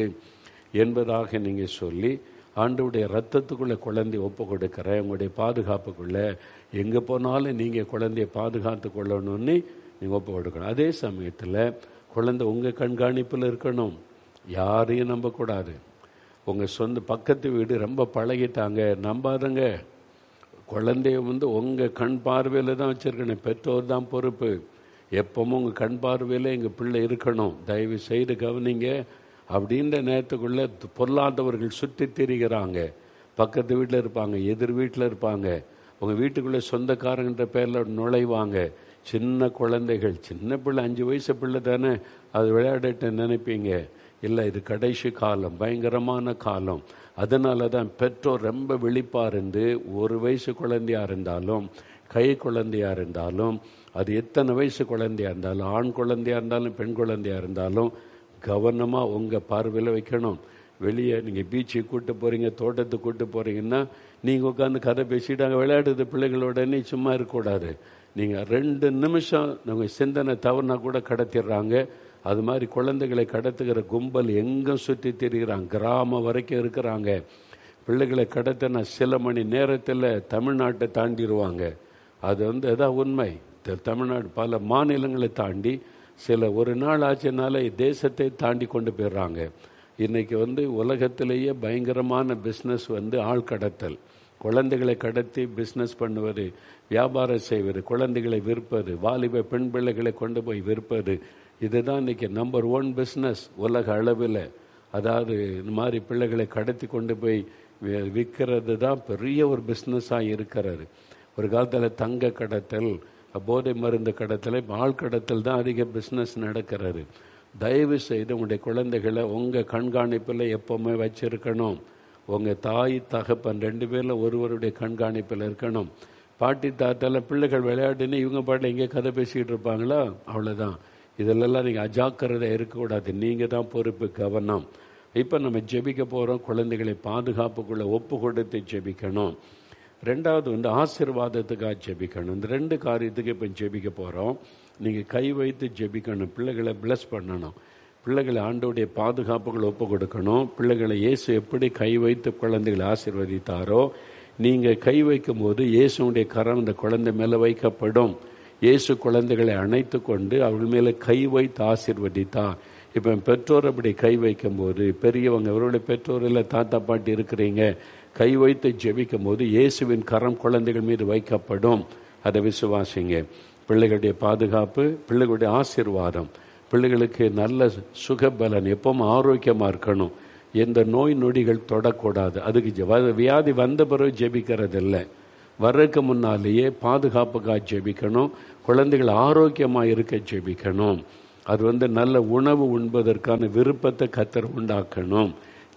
Speaker 3: என்பதாக நீங்கள் சொல்லி ஆண்டவருடைய ரத்தத்துக்குள்ளே குழந்தைய ஒப்பு கொடுக்குறேன். உங்களுடைய பாதுகாப்புக்குள்ளே எங்கே போனாலும் நீங்கள் குழந்தைய பாதுகாத்து கொள்ளணும்னு நீங்கள் ஒப்பு கொடுக்கணும். அதே சமயத்தில் குழந்தை உங்கள் கண்காணிப்பில் இருக்கணும். யாரையும் நம்பக்கூடாது. உங்கள் சொந்த பக்கத்து வீடு ரொம்ப பழகிட்டாங்க, நம்பாதங்க. குழந்தைய உங்கள் கண் பார்வையில் தான் வச்சுருக்கணும். பெற்றோர் தான் பொறுப்பு. எப்பவும் உங்கள் கண் பார்வையில் எங்கள் பிள்ளை இருக்கணும், தயவு செய்து கவனிங்க. அப்படின்ற நேரத்துக்குள்ளே பொல்லாதவர்கள் சுற்றி திரிகிறாங்க. பக்கத்து வீட்டில் இருப்பாங்க, எதிர் வீட்டில் இருப்பாங்க, உங்கள் வீட்டுக்குள்ளே சொந்தக்காரங்கிற பேரில் நுழைவாங்க. சின்ன குழந்தைகள், சின்ன பிள்ளை, 5 வயசு பிள்ளை தானே, அது விளையாடிட்டு நினைப்பீங்க. இல்லை, இது கடைசி காலம், பயங்கரமான காலம். அதனால தான் பெற்றோர் ரொம்ப விழிப்பாக இருந்து 1 வயசு குழந்தையாக இருந்தாலும், கை குழந்தையாக இருந்தாலும், அது எத்தனை வயசு குழந்தையாக இருந்தாலும், ஆண் குழந்தையாக இருந்தாலும், பெண் குழந்தையாக இருந்தாலும் கவனமாக உங்கள் பார்வையில் வைக்கணும். வெளியே நீங்கள் பீச்சுக்கு கூப்பிட்டு போகிறீங்க, தோட்டத்துக்கு கூப்பிட்டு போகிறீங்கன்னா நீங்கள் உட்காந்து கதை பேசிட்டு அங்கே விளையாடுறது பிள்ளைகளோடனே சும்மா இருக்கக்கூடாது. நீங்கள் 2 நிமிஷம் நம்ம சிந்தனை தவறுனா கூட கடத்திடுறாங்க. அது மாதிரி குழந்தைகளை கடத்துகிற கும்பல் எங்கே சுற்றி திரிகிறாங்க, கிராமம் வரைக்கும் இருக்கிறாங்க. பிள்ளைகளை கடத்தினா சில மணி நேரத்தில் தமிழ்நாட்டை தாண்டிடுவாங்க. அது எதாவது உண்மை. தமிழ்நாடு பல மாநிலங்களை தாண்டி சில ஒரு நாள் ஆச்சுனால தேசத்தை தாண்டி கொண்டு போயிடுறாங்க. இன்றைக்கி உலகத்திலேயே பயங்கரமான பிஸ்னஸ் ஆள் கடத்தல். குழந்தைகளை கடத்தி பிஸ்னஸ் பண்ணுவது, வியாபாரம் செய்வது, குழந்தைகளை விற்பது, வாலிப பெண் பிள்ளைகளை கொண்டு போய் விற்பது, இதுதான் இன்றைக்கி நம்பர் 1 பிஸ்னஸ் உலக அளவில். அதாவது இந்த மாதிரி பிள்ளைகளை கடத்தி கொண்டு போய் விற்கிறது தான் பெரிய ஒரு பிஸ்னஸாக இருக்கிறது. ஒரு காலத்தில் தங்க கடத்தல், போதை மருந்து கடத்தல், ஆள் கடத்தல் தான் அதிக பிஸ்னஸ் நடக்கிறது. தயவு செய்து உங்களுடைய குழந்தைகளை உங்கள் கண்காணிப்பில் எப்போவுமே வச்சிருக்கணும். உங்கள் தாய் தகப்பன் 2 பேரில் ஒருவருடைய கண்காணிப்பில் இருக்கணும். பாட்டி தாத்தால பிள்ளைகள் விளையாடுன்னு இவங்க பாட்டில் எங்கே கதை பேசிக்கிட்டு இருப்பாங்களா, அவ்வளோதான். இதிலெல்லாம் நீங்கள் அஜாக்கிரதையாக இருக்கக்கூடாது. நீங்கள் தான் பொறுப்பு, கவனம். இப்போ நம்ம ஜெபிக்க போகிறோம். குழந்தைகளை பாதுகாப்புக்குள்ளே ஒப்பு கொடுத்து ஜெபிக்கணும். 2வது ஆசீர்வாதத்துக்காக ஜெபிக்கணும். இந்த 2 காரியத்துக்கு இப்போ ஜெபிக்க போகிறோம். நீங்கள் கை வைத்து ஜெபிக்கணும். பிள்ளைகளை பிளஸ் பண்ணணும். பிள்ளைகளை ஆண்டவருடைய பாதுகாப்புகளை ஒப்பு கொடுக்கணும். பிள்ளைகளை இயேசு எப்படி கை வைத்து குழந்தைகளை ஆசீர்வதித்தாரோ, நீங்கள் கை வைக்கும் போது இயேசுடைய கரம் அந்த குழந்தை மேலே வைக்கப்படும். இயேசு குழந்தைகளை அணைத்து கொண்டு அவர்கள் மேலே கை வைத்து ஆசீர்வதித்தார். இப்போ பெற்றோர் அப்படி கை வைக்கும் போது, பெரியவங்க அவருடைய பெற்றோர் இல்லை, தாத்தா பாட்டி இருக்கிறீங்க, கை வைத்து ஜெபிக்கும் போது இயேசுவின் கரம் குழந்தைகள் மீது வைக்கப்படும். அதை விசுவாசிங்க. பிள்ளைகளுடைய பாதுகாப்பு, பிள்ளைகளுடைய ஆசீர்வாதம், பிள்ளைகளுக்கு நல்ல சுகபலன், எப்பவும் ஆரோக்கியமாக இருக்கணும், எந்த நோய் நொடிகள் தொடக்கூடாது. அதுக்கு வியாதி வந்த பிறகு ஜெபிக்கிறது இல்லை, வர்றதுக்கு முன்னாலேயே பாதுகாப்புக்காக ஜெபிக்கணும். குழந்தைகள் ஆரோக்கியமாக இருக்க ஜெபிக்கணும். அது நல்ல உணவு உண்பதற்கான விருப்பத்தை கர்த்தர் உண்டாக்கணும்.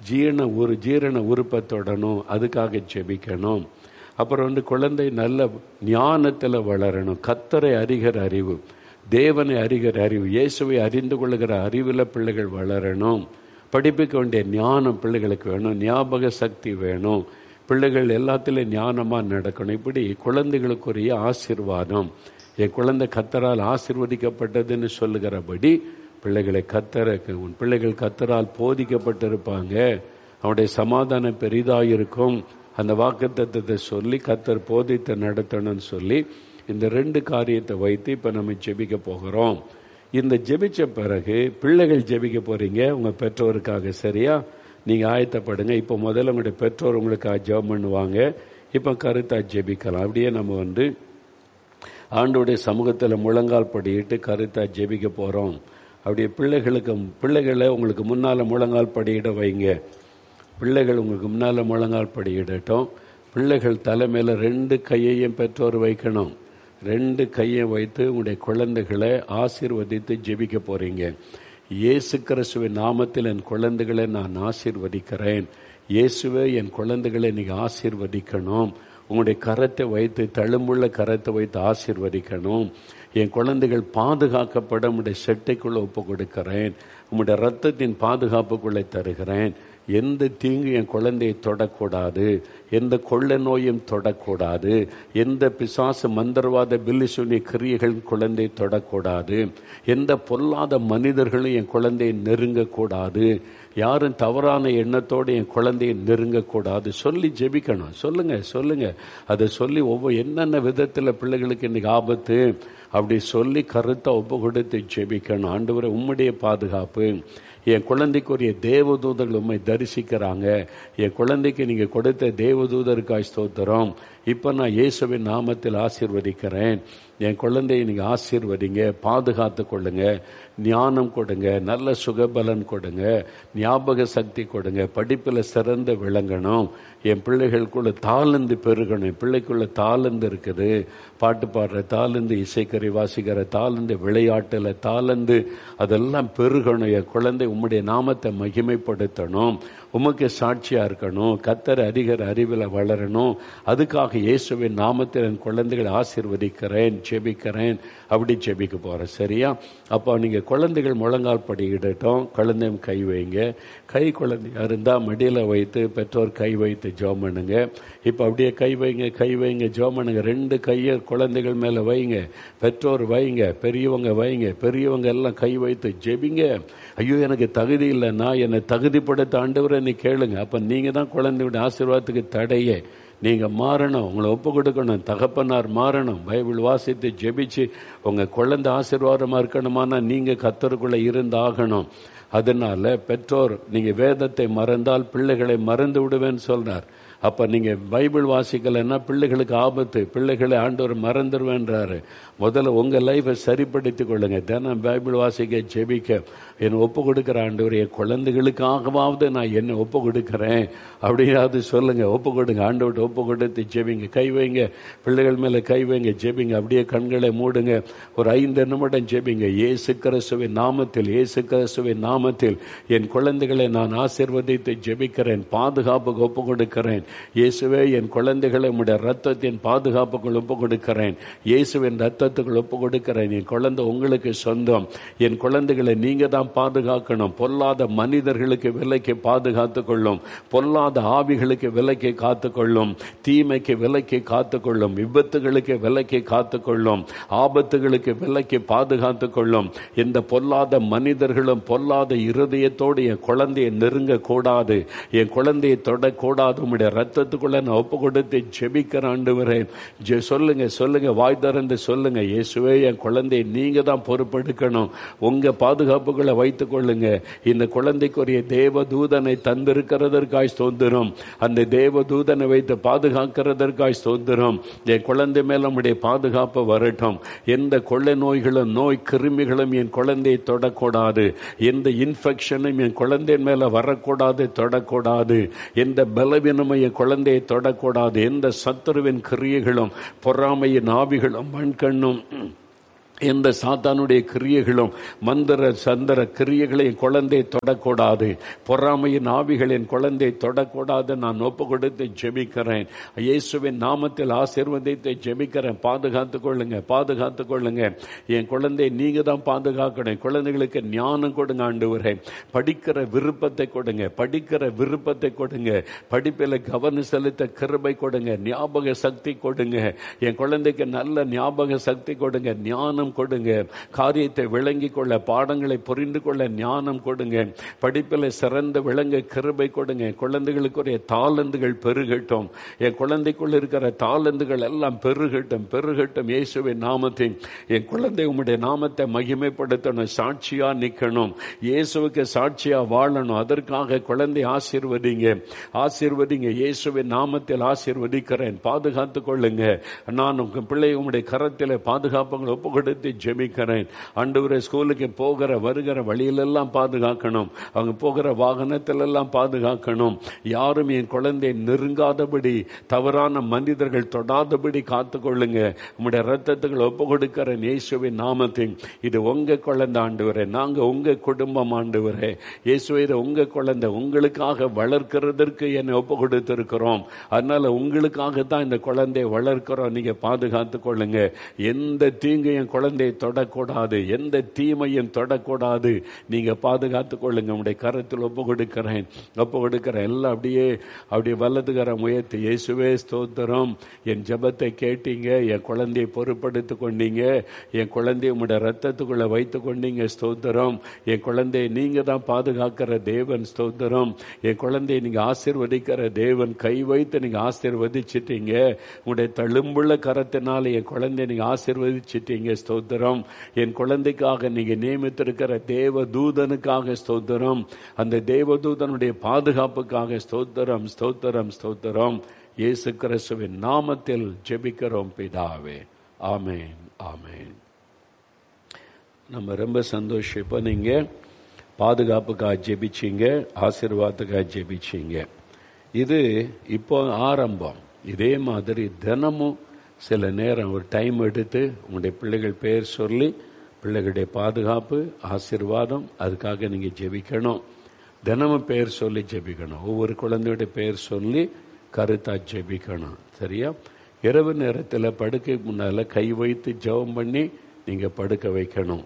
Speaker 3: ஜீரண உறுப்பத்தோடணும், அதுக்காக ஜெபிக்கணும். அப்புறம் குழந்தை நல்ல ஞானத்தில் வளரணும். கர்த்தரை அறிகிற அறிவு, தேவனை அறிகிற அறிவு, இயேசுவை அறிந்து கொள்ளுகிற அறிவில் பிள்ளைகள் வளரணும். படிப்புக்கு வேண்டிய ஞானம் பிள்ளைகளுக்கு வேணும், ஞாபக சக்தி வேணும், பிள்ளைகள் எல்லாத்திலும் ஞானமாக நடக்கணும். இப்படி குழந்தைகளுக்குரிய ஆசீர்வாதம். என் குழந்தை கர்த்தரால் ஆசீர்வதிக்கப்பட்டதுன்னு சொல்லுகிறபடி உன் பிள்ளைகள் கர்த்தரால் போதிக்கப்பட்டிருப்பாங்க, அவனுடைய சமாதானம் பெரிதாக இருக்கும். அந்த வாக்குத்தத்தத்தை சொல்லி கர்த்தர் போதித்து நடத்தணும்னு சொல்லி இந்த 2 காரியத்தை வைத்து இப்போ நம்ம ஜெபிக்க போகிறோம். இந்த ஜெபிச்ச பிறகு பிள்ளைகள் ஜெபிக்க போறீங்க உங்கள் பெற்றோருக்காக. சரியா? நீங்கள் ஆயத்தப்படுங்க. இப்போ முதல்ல உங்களுடைய பெற்றோர் உங்களுக்காக ஜெபம் பண்ணுவாங்க. இப்போ கருத்தாக ஜெபிக்கலாம். அப்படியே நம்ம ஆண்டோடைய சமூகத்தில் முழங்கால் படியிட்டு கருத்தாக ஜெபிக்க போகிறோம். அப்படியே பிள்ளைகளை உங்களுக்கு முன்னால் முழங்கால் படியிட வைங்க. பிள்ளைகள் உங்களுக்கு முன்னால் முழங்கால் படியிடட்டும். பிள்ளைகள் தலைமையில் 2 கையையும் பெற்றோர் வைக்கணும். 2 கையை வைத்து உங்களுடைய குழந்தைகளை ஆசீர்வதித்து ஜெபிக்க போறீங்க. இயேசு கிறிஸ்துவின் நாமத்தில் என் குழந்தைகளை நான் ஆசீர்வதிக்கிறேன். இயேசுவே என் குழந்தைகளை நீங்கள் ஆசீர்வதிக்கணும். உங்களுடைய கரத்தை வைத்து, தழும்புள்ள கரத்தை வைத்து ஆசீர்வதிக்கணும். என் குழந்தைகள் பாதுகாக்கப்பட உங்களுடைய செட்டைக்குள்ளே ஒப்பு கொடுக்கிறேன். உங்களுடைய இரத்தத்தின் பாதுகாப்புக்குள்ளே தருகிறேன். எந்த தீங்கு என் குழந்தையை தொடக்கூடாது, எந்த கொள்ளை நோயும் தொடக்கூடாது, எந்த பிசாசு மந்திரவாத பில்லிசுனி கிரியைகள் குழந்தையை தொடக்கூடாது, எந்த பொல்லாத மனிதர்களும் என் குழந்தையை நெருங்கக்கூடாது, யாரும் தவறான எண்ணத்தோடு என் குழந்தையை நெருங்கக்கூடாது சொல்லி ஜெபிக்கணும். சொல்லுங்க அதை சொல்லி என்னென்ன விதத்தில் பிள்ளைகளுக்கு இன்னைக்கு ஆபத்து அப்படி சொல்லி கருத்தை ஒப்பு கொடுத்து ஜெபிக்கணும். ஆண்டவரே உம்முடைய பாதுகாப்பு, என் குழந்தைக்குரிய தேவதூதர்கள் உண்மை தரிசிக்கிறாங்க, என் குழந்தைக்கு நீங்கள் கொடுத்த தேவதூதருக்காய் ஸ்தோத்திரம். இப்போ நான் இயேசுவின் நாமத்தில் ஆசீர்வதிக்கிறேன். என் குழந்தையை நீங்கள் ஆசீர்வதிங்க, பாதுகாத்து கொள்ளுங்க, ஞானம் கொடுங்க, நல்ல சுகபலன் கொடுங்க, ஞாபக சக்தி கொடுங்க, படிப்பில் சிறந்த விளங்கணும். என் பிள்ளைகளுக்குள்ள தாளந்து பெருகணும். என் பிள்ளைக்குள்ள தாளந்து இருக்குது, பாட்டு பாடுற தாளந்து, இசைக்கறி வாசிக்கிற தாளந்து, விளையாட்டில் தாளந்து, அதெல்லாம் பெருகணும். என் குழந்தை உம்முடைய நாமத்தை மகிமைப்படுத்தணும், உமக்கு சாட்சியா இருக்கணும், கர்த்தர் அறிகிற அறிவில் வளரணும். அதுக்காக இயேசுவின் நாமத்தில் என் குழந்தைகளை ஆசீர்வதிக்கிறேன், ஜெபிக்கிறேன். அப்படி ஜெபிக்க போறேன். சரியா? அப்போ நீங்க குழந்தைகள் முழங்கால் படியிடட்டும். குழந்தையும் கை வைங்க. கை குழந்தையா இருந்தால் மடியில் வைத்து பெற்றோர் கை வைத்து ஜெபம் பண்ணுங்க. இப்போ அப்படியே கை வைங்க ஜெபம் பண்ணுங்க. 2 கையை குழந்தைகள் மேலே வைங்க, பெற்றோர் வைங்க, பெரியவங்க வைங்க. பெரியவங்க எல்லாம் கை வைத்து ஜெபிங்க. ஐயோ எனக்கு தகுதி இல்லைன்னா என்னை தகுதிப்படுத்த ஆண்டவரை நீ கேளுங்க. அப்போ நீங்கள் தான் குழந்தையோட ஆசீர்வாதத்துக்கு தடையே. நீங்கள் மாறணும், உங்களை ஒப்பு கொடுக்கணும், தகப்பனார் மாறணும். பைபிள் வாசித்து ஜெபிச்சு உங்கள் குழந்தை ஆசீர்வாதமாக இருக்கணுமானா நீங்கள் கர்த்தருக்குள்ளே இருந்தாகணும். அதனால பெற்றோர் நீங்கள் வேதத்தை மறந்தால் பிள்ளைகளை மறந்து விடுவேன்னு சொல்றார். அப்போ நீங்கள் பைபிள் வாசிக்கலைன்னா பிள்ளைகளுக்கு ஆபத்து, பிள்ளைகளை ஆண்டவர் மறந்துடுவேன்றாரு. முதல்ல உங்கள் லைஃபை சரிப்படுத்தி கொள்ளுங்க. தினம் பைபிள் வாசிக்க ஜெபிக்க என்னை ஒப்பு கொடுக்குற ஆண்டவர், என் குழந்தைகளுக்காகவாவது நான் என்னை ஒப்பு கொடுக்குறேன் அப்படியாவது சொல்லுங்க. ஒப்பு கொடுங்க, ஆண்டவர்கிட்ட ஒப்பு கொடுத்து ஜெபிங்க. கை வைங்க, பிள்ளைகள் மேலே கை வைங்க, ஜெபிங்க. அப்படியே கண்களை மூடுங்க. ஒரு 5 நிமிடம் ஜெபிங்க. இயேசு கிறிஸ்துவின் நாமத்தில், இயேசு கிறிஸ்துவின் நாமத்தில் என் குழந்தைகளை நான் ஆசீர்வதித்து ஜெபிக்கிறேன், பாதுகாப்புக்கு ஒப்பு கொடுக்கிறேன். இயேசுவே என் குழந்தைகளை உம்முடைய ரத்தத்தின் பாதுகாப்புக்குள் ஒப்பு கொடுக்கிறேன், இயேசுவின் ரத்தத்துக்குள் ஒப்பு கொடுக்கிறேன். என் குழந்தை உங்களுக்கு சொந்தம். என் குழந்தைகளை நீங்க தான் பாதுகாக்கணும். பொல்லாத மனிதர்களுக்கு விலைக்கு பாதுகாத்து கொள்ளும், பொல்லாத ஆவிகளுக்கு விலைக்கு காத்து கொள்ளும், தீமைக்கு விலைக்கு காத்து கொள்ளும், விபத்துகளுக்கு விலைக்கு காத்து கொள்ளும், ஆபத்துகளுக்கு விலைக்கு பாதுகாத்து கொள்ளும். இந்த பொல்லாத மனிதர்களும் பொல்லாத இருதயத்தோடு என் குழந்தையை நெருங்க கூடாது, என் குழந்தையை தொடக்கூடாது. உம்முடைய ரத்தத்துக்குள்ள நான் ஒப்பு கொடுத்து ஜெபிக்கிற ஆண்டவரே. சொல்லுங்க, வாய் திறந்து சொல்லுங்க. இயேசுவே என் குழந்தையை நீங்க தான் பொறுப்பெடுக்கணும். உங்க பாதுகாப்புக்குள்ள வைத்துக் கொள்ளுங்க. இந்த குழந்தைக்குரிய தேவ தூதனை தந்திருக்கிறதற்காய் ஸ்தோத்திரம். அந்த தேவ தூதனை வைத்து பாதுகாக்கிறதற்காய் ஸ்தோத்திரம். என் குழந்தை மேல நம்முடைய பாதுகாப்பு வரட்டும். எந்த கொள்ளை நோய்களும் நோய் கிருமிகளும் என் குழந்தையை தொடக்கூடாது. எந்த இன்ஃபெக்ஷனும் என் குழந்தை மேல வரக்கூடாது, தொடக்கூடாது. எந்த பலவீனமும் என் குழந்தையை தொடக்கூடாது. எந்த சத்துருவின் கிரியைகளும் பொறாமையின் ஆவிகளும் மண்கண்ணும் எந்த சாத்தானுடைய கிரியைகளும் மந்திர சந்திர கிரியைகளை என் குழந்தை தொடக்கூடாது. பொறாமையின் ஆவிகள் என் குழந்தை தொடக்கூடாது. நான் ஒப்பு கொடுத்து ஜெபிக்கிறேன். இயேசுவின் நாமத்தில் ஆசீர்வதித்து ஜெபிக்கிறேன். பாதுகாத்துக் கொள்ளுங்க, பாதுகாத்துக் கொள்ளுங்க. என் குழந்தை நீங்க தான் பாதுகாக்கணும். குழந்தைகளுக்கு ஞானம் கொடுங்க ஆண்டவரே. படிக்கிற விருப்பத்தை கொடுங்க, படிக்கிற விருப்பத்தை கொடுங்க. படிப்பில் கவனம் செலுத்த கிருபை கொடுங்க, ஞாபக சக்தி கொடுங்க. என் குழந்தைக்கு நல்ல ஞாபக சக்தி கொடுங்க, ஞானம் கொடுங்க. காரியத்தை விளங்கிக் கொள்ள, பாடங்களை புரிந்து கொள்ள ஞானம் கொடுங்க. படிப்பில் சிறந்த விளங்க கிருபை கொடுங்க. குழந்தைகளுக்குரிய தாளந்துகள் பெருகட்டும். என் குழந்தைக்குள் இருக்கிற தாளந்துகள் எல்லாம் பெருகட்டும், பெருகட்டும். இயேசுவின் நாமத்தை என் குழந்தை உம்முடைய நாமத்தை மகிமைப்படுத்தணும், சாட்சியா நிக்கணும், இயேசுவுக்கு சாட்சியா வாழணும். அதற்காக குழந்தை ஆசீர்வதிங்க, ஆசீர்வதிங்க. இயேசுவின் நாமத்தில் ஆசீர்வதிக்கிறேன். பாதுகாத்துக் கொள்ளுங்க. நான் உங்க பிள்ளை உம்முடைய கரத்தில் பாதுகாப்புகளை ஒப்பு கொடுத்து ஜெபிக்கிறேன். ஆண்டவரே, ஸ்கூலுக்கு போகிற வருகிற வழியிலெல்லாம் பாதுகாக்கணும். அவங்க போகிற வாகனத்திலெல்லாம் பாதுகாக்கணும். யாரும் என் குழந்தை நெருங்காதபடி, தவறான மனிதர்கள் தொடாதபடி காத்துக்கொள்ளுங்க. உங்களுடைய ரத்தத்துக்களை ஒப்பு கொடுக்கிறேன் இயேசுவின் நாமத்தில். இது உங்க குழந்தை ஆண்டவரே, நாங்க உங்க குடும்பம் ஆண்டவரே. இயேசுவே, இது உங்க குழந்தை, உங்களுக்காக வளர்க்கிறதற்கு என்னை ஒப்பு கொடுத்திருக்கிறோம். அதனால உங்களுக்காக தான் இந்த குழந்தையை வளர்க்கிறோம். நீங்க பாதுகாத்துக் கொள்ளுங்க. எந்த தீங்கு என் குழந்தையை தொடக்கூடாது, எந்த தீமையும் தொடக்கூடாது. நீங்க பாதுகாத்துக் கொள்ளுங்க. உங்களுடைய கரத்தில் ஒப்பு கொடுக்கிறேன், ஒப்பு கொடுக்கிறேன். எல்லாம் அப்படியே வலதுகரம் உயர்த்தி, இயேசுவே ஸ்தோத்திரம். என் ஜெபத்தை கேட்டீங்க, என் குழந்தையை பொறுப்படுத்திக் கொண்டீங்க, என் குழந்தைய உங்களுடைய ரத்தத்துக்குள்ள வைத்துக் கொண்டீங்க. ஸ்தோத்திரம். என் குழந்தையை நீங்க தான் பாதுகாக்கிற தேவன். ஸ்தோத்திரம். என் குழந்தையை நீங்க ஆசீர்வதிக்கிற தேவன். கை வைத்து நீங்க ஆசீர்வதிச்சிட்டீங்க. உங்களுடைய தழும்புள்ள கரத்தினால என் குழந்தையை நீங்க ஆசீர்வதிச்சிட்டீங்க. ஸ்தோத்திரம். என் குழந்தைக்காக நீங்க நியமித்திருக்கிற தேவ தூதனுக்காக ஸ்தோத்திரம். அந்த தேவ தூதனுடைய பாதுகாப்புக்காக ஸ்தோத்திரம், ஸ்தோத்திரம், ஸ்தோத்திரம். இயேசு கிறிஸ்துவின் நாமத்தில் ஜெபிக்கிறோம் பிதாவே. ஆமென், ஆமென். நம்ம ரொம்ப சந்தோஷம். இப்போ நீங்க பாதுகாப்புக்காக ஜெபிச்சீங்க, ஆசீர்வாதத்துக்காக ஜெபிச்சீங்க. இது இப்போ ஆரம்பம். இதே மாதிரி தினமும் சில நேரம் ஒரு டைம் எடுத்து உங்களுடைய பிள்ளைகள் பெயர் சொல்லி, பிள்ளைகளுடைய பாதுகாப்பு, ஆசீர்வாதம், அதுக்காக நீங்கள் ஜெபிக்கணும். தினமும் பெயர் சொல்லி ஜெபிக்கணும். ஒவ்வொரு குழந்தையுடைய பெயர் சொல்லி கருத்தா ஜெபிக்கணும். சரியா? இரவு நேரத்தில் படுக்கைக்கு முன்னால் கை வைத்து ஜெபம் பண்ணி நீங்கள் படுக்க வைக்கணும்.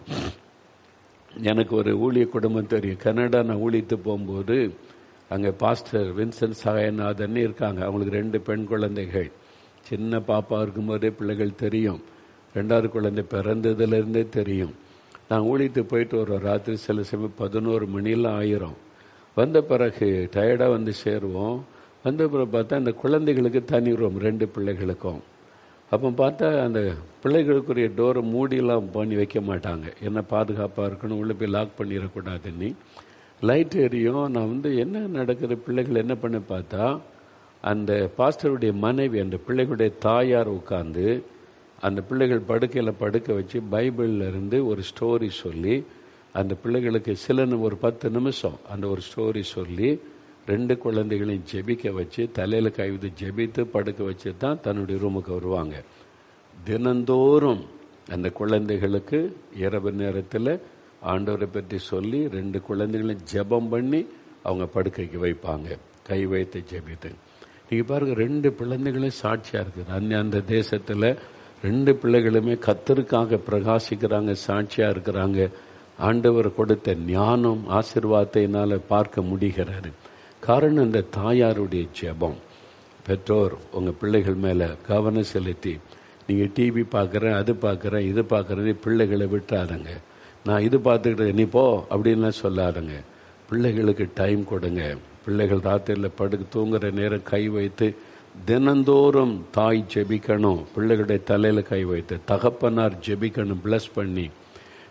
Speaker 3: எனக்கு ஒரு ஊழிய குடும்பம் தெரியும். கனடா நான் ஊழியத்து போகும்போது அங்கே பாஸ்டர் வின்சென்ட் சாயநாதன் இருக்காங்க. அவங்களுக்கு 2 பெண் குழந்தைகள். சின்ன பாப்பா இருக்கும்போதே பிள்ளைகள் தெரியும். 2வது குழந்தை பிறந்ததுலேருந்தே தெரியும். நான் ஊழியத்து போயிட்டு ஒரு ராத்திரி சில சமயம் 11 மணிலாம் ஆயிரும். வந்த பிறகு டயர்டாக வந்து சேருவோம். வந்த பிறகு பார்த்தா அந்த குழந்தைகளுக்கு தனி ரூம், 2 பிள்ளைகளுக்கும். அப்போ பார்த்தா அந்த பிள்ளைகளுக்குரிய டோரை மூடியெல்லாம் பண்ணி வைக்க மாட்டாங்க. என்ன பாதுகாப்பாக இருக்கணும், உள்ளே போய் லாக் பண்ணிடக்கூடாதுன்னு. லைட் எரியும். நான் வந்து என்ன நடக்குது, பிள்ளைகள் என்ன பண்ணி பார்த்தா, அந்த பாஸ்டருடைய மனைவி அந்த பிள்ளைகளுடைய தாயார் உட்கார்ந்து அந்த பிள்ளைகள் படுக்கையில் படுக்க வச்சு பைபிளில் இருந்து ஒரு ஸ்டோரி சொல்லி, அந்த பிள்ளைகளுக்கு ஒரு 10 நிமிஷம் அந்த ஒரு ஸ்டோரி சொல்லி 2 குழந்தைகளையும் ஜெபிக்க வச்சு தலையில் கைவிட்டு ஜெபித்து படுக்க வச்சு தான் தன்னுடைய ரூமுக்கு வருவாங்க. தினந்தோறும் அந்த குழந்தைகளுக்கு இரவு நேரத்தில் ஆண்டவரை பற்றி சொல்லி 2 குழந்தைகளையும் ஜெபம் பண்ணி அவங்க படுக்கைக்கு வைப்பாங்க, கை வைத்து ஜெபித்து. நீங்கள் பாருங்கள், 2 பிள்ளைகளும் சாட்சியாக இருக்குது. அந்த தேசத்தில் 2 பிள்ளைகளுமே கர்த்தருக்காக பிரகாசிக்கிறாங்க, சாட்சியாக இருக்கிறாங்க. ஆண்டவர் கொடுத்த ஞானம் ஆசீர்வாதத்தினால பார்க்க முடிகிறது. காரணம் இந்த தாயாருடைய ஜெபம். பெற்றோர் உங்கள் பிள்ளைகள் மேலே கவனம் செலுத்தி, நீங்கள் டிவி பார்க்குறேன், அது பார்க்குறேன், இது பார்க்குறது, பிள்ளைகளை விட்டுறாதுங்க. நான் இது பார்த்துக்கிட்டு நீ போ அப்படின்லாம் சொல்லாதுங்க. பிள்ளைகளுக்கு டைம் கொடுங்க. பிள்ளைகள் ராத்திரியில் படுக்க தூங்குற நேரம் கை வைத்து தினந்தோறும் தாய் ஜெபிக்கணும். பிள்ளைகளுடைய தலையில் கை வைத்து தகப்பனார் ஜெபிக்கணும், பிளஸ் பண்ணி.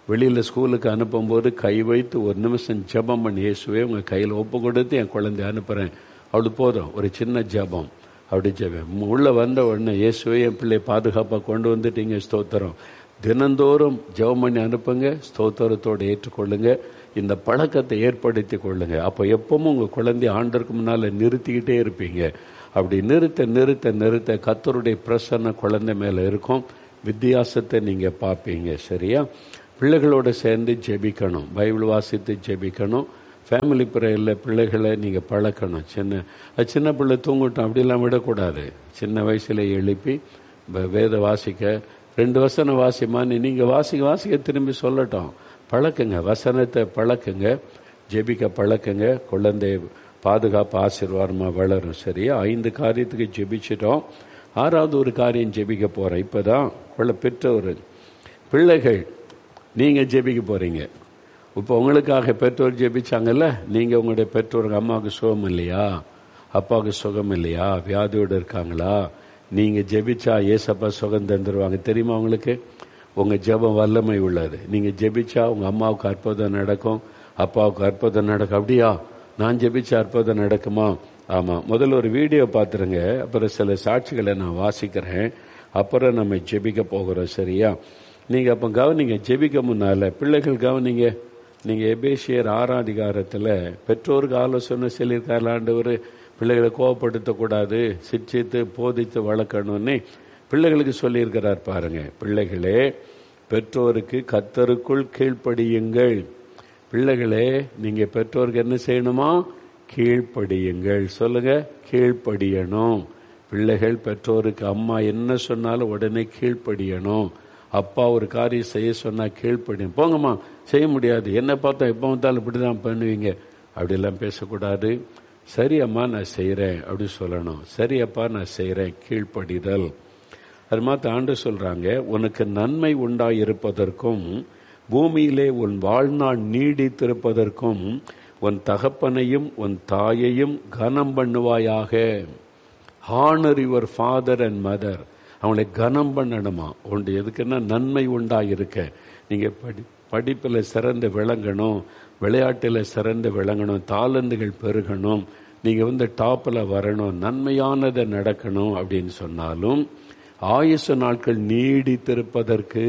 Speaker 3: வெளியில் ஸ்கூலுக்கு அனுப்பும்போது கை வைத்து ஒரு நிமிஷம் ஜெபம் பண்ணி, இயேசுவே உங்கள் கையில் ஒப்பு கொடுத்து என் குழந்தைய அனுப்புகிறேன், அப்படி போதும். ஒரு சின்ன ஜெபம், அப்படி ஜெபம். உள்ளே வந்த உடனே இயேசுவே என் பிள்ளையை பாதுகாப்பாக கொண்டு வந்துட்டீங்க, ஸ்தோத்திரம். தினந்தோறும் ஜெபம் பண்ணி அனுப்புங்க, ஸ்தோத்திரத்தோடு ஏற்றுக்கொள்ளுங்க. இந்த பழக்கத்தை ஏற்படுத்தி கொள்ளுங்க. அப்போ எப்பவும் உங்கள் குழந்தைய ஆண்டருக்கு முன்னால் நிறுத்திக்கிட்டே இருப்பீங்க. அப்படி நிறுத்த நிறுத்த நிறுத்த கர்த்தருடைய பிரசன்ன குழந்தை மேலே இருக்கும். வித்தியாசத்தை நீங்கள் பார்ப்பீங்க. சரியா? பிள்ளைகளோடு சேர்ந்து ஜெபிக்கணும், பைபிள் வாசித்து ஜெபிக்கணும். ஃபேமிலி ப்ரேயரில் பிள்ளைகளை நீங்கள் பழக்கணும். சின்ன பிள்ளை தூங்கட்டும் அப்படிலாம் விடக்கூடாது. சின்ன வயசில் எழுப்பி வேத வாசிக்க, 2 வசனம் வாசிமான்னு நீங்கள் வாசிக்க திரும்பி சொல்லட்டும். பழக்குங்க, வசனத்தை பழக்குங்க, ஜெபிக்க பழக்குங்க. குழந்தை பாதுகாப்பு ஆசீர்வாதமாக வளரும். சரியா? 5 காரியத்துக்கு ஜெபிச்சிட்டோம். 6வது ஒரு காரியம் ஜெபிக்க போகிறேன். இப்போ தான் பெற்றோர் பிள்ளைகள் நீங்கள் ஜெபிக்க போகிறீங்க. இப்போ உங்களுக்காக பெற்றோர் ஜெபிச்சாங்கல்ல, நீங்கள் உங்களுடைய பெற்றோருக்கு அம்மாவுக்கு சுகம் இல்லையா, அப்பாவுக்கு சுகம் இல்லையா, வியாதியோடு இருக்காங்களா, நீங்கள் ஜெபிச்சா ஏசப்பா சுகம் தந்துடுவாங்க. தெரியுமா உங்களுக்கு? உங்கள் ஜெபம் வல்லமை உள்ளது. நீங்கள் ஜெபிச்சா உங்கள் அம்மாவுக்கு அற்புதம் நடக்கும், அப்பாவுக்கு அற்புதம் நடக்கும். அப்படியா? நான் ஜெபிச்சா அற்புதம் நடக்குமா? ஆமாம். முதல்ல ஒரு வீடியோ பார்த்துருங்க, அப்புறம் சில சாட்சிகளை நான் வாசிக்கிறேன், அப்புறம் நம்ம ஜெபிக்க போகிறோம். சரியா? நீங்கள் அப்போ கவனிங்க. ஜெபிக்க முன்னால் பிள்ளைகள் கவனிங்க. நீங்கள் எபேசியர் 6ஆம் அதிகாரத்தில் பெற்றோருக்கு ஆலோசனை சொல்லியிருக்காரு ஆண்டவர். பிள்ளைகளை கோவப்படுத்தக்கூடாது, சிட்சித்து போதித்து வளர்க்கணும்னு பிள்ளைகளுக்கு சொல்லியிருக்கிறார். பாருங்க, பிள்ளைகளே பெற்றோருக்கு கர்த்தருக்குள் கீழ்ப்படியுங்கள். பிள்ளைகளே நீங்கள் பெற்றோருக்கு என்ன செய்யணுமா? கீழ்ப்படியுங்கள். சொல்லுங்க, கீழ்ப்படியணும். பிள்ளைகள் பெற்றோருக்கு அம்மா என்ன சொன்னாலும் உடனே கீழ்ப்படியணும். அப்பா ஒரு காரியம் செய்ய சொன்னால் கீழ்ப்படியும். போங்கம்மா, செய்ய முடியாது, என்ன பார்த்தா எப்போ வந்தாலும் இப்படி தான் பண்ணுவீங்க, அப்படிலாம் பேசக்கூடாது. சரி அம்மா நான் செய்கிறேன் அப்படி சொல்லணும். சரி அப்பா நான் செய்கிறேன், கீழ்ப்படிதல். அது மாத்த ஆண்டு சொல்கிறாங்க, உனக்கு நன்மை உண்டாயிருப்பதற்கும் பூமியிலே உன் வாழ்நாள் நீடித்திருப்பதற்கும் உன் தகப்பனையும் உன் தாயையும் கனம் பண்ணுவாயாக. Honour your father and mother. அவங்களை கனம் பண்ணணுமா? உண்டு எதுக்குன்னா நன்மை உண்டாயிருக்க. நீங்கள் படிப்பில் சிறந்து விளங்கணும், விளையாட்டில் சிறந்து விளங்கணும், தாளந்துகள் பெருகணும், நீங்கள் டாப்பில் வரணும், நன்மையானதை நடக்கணும் அப்படின்னு சொன்னாலும் ஆயுசு நாட்கள் நீடித்திருப்பதற்கு,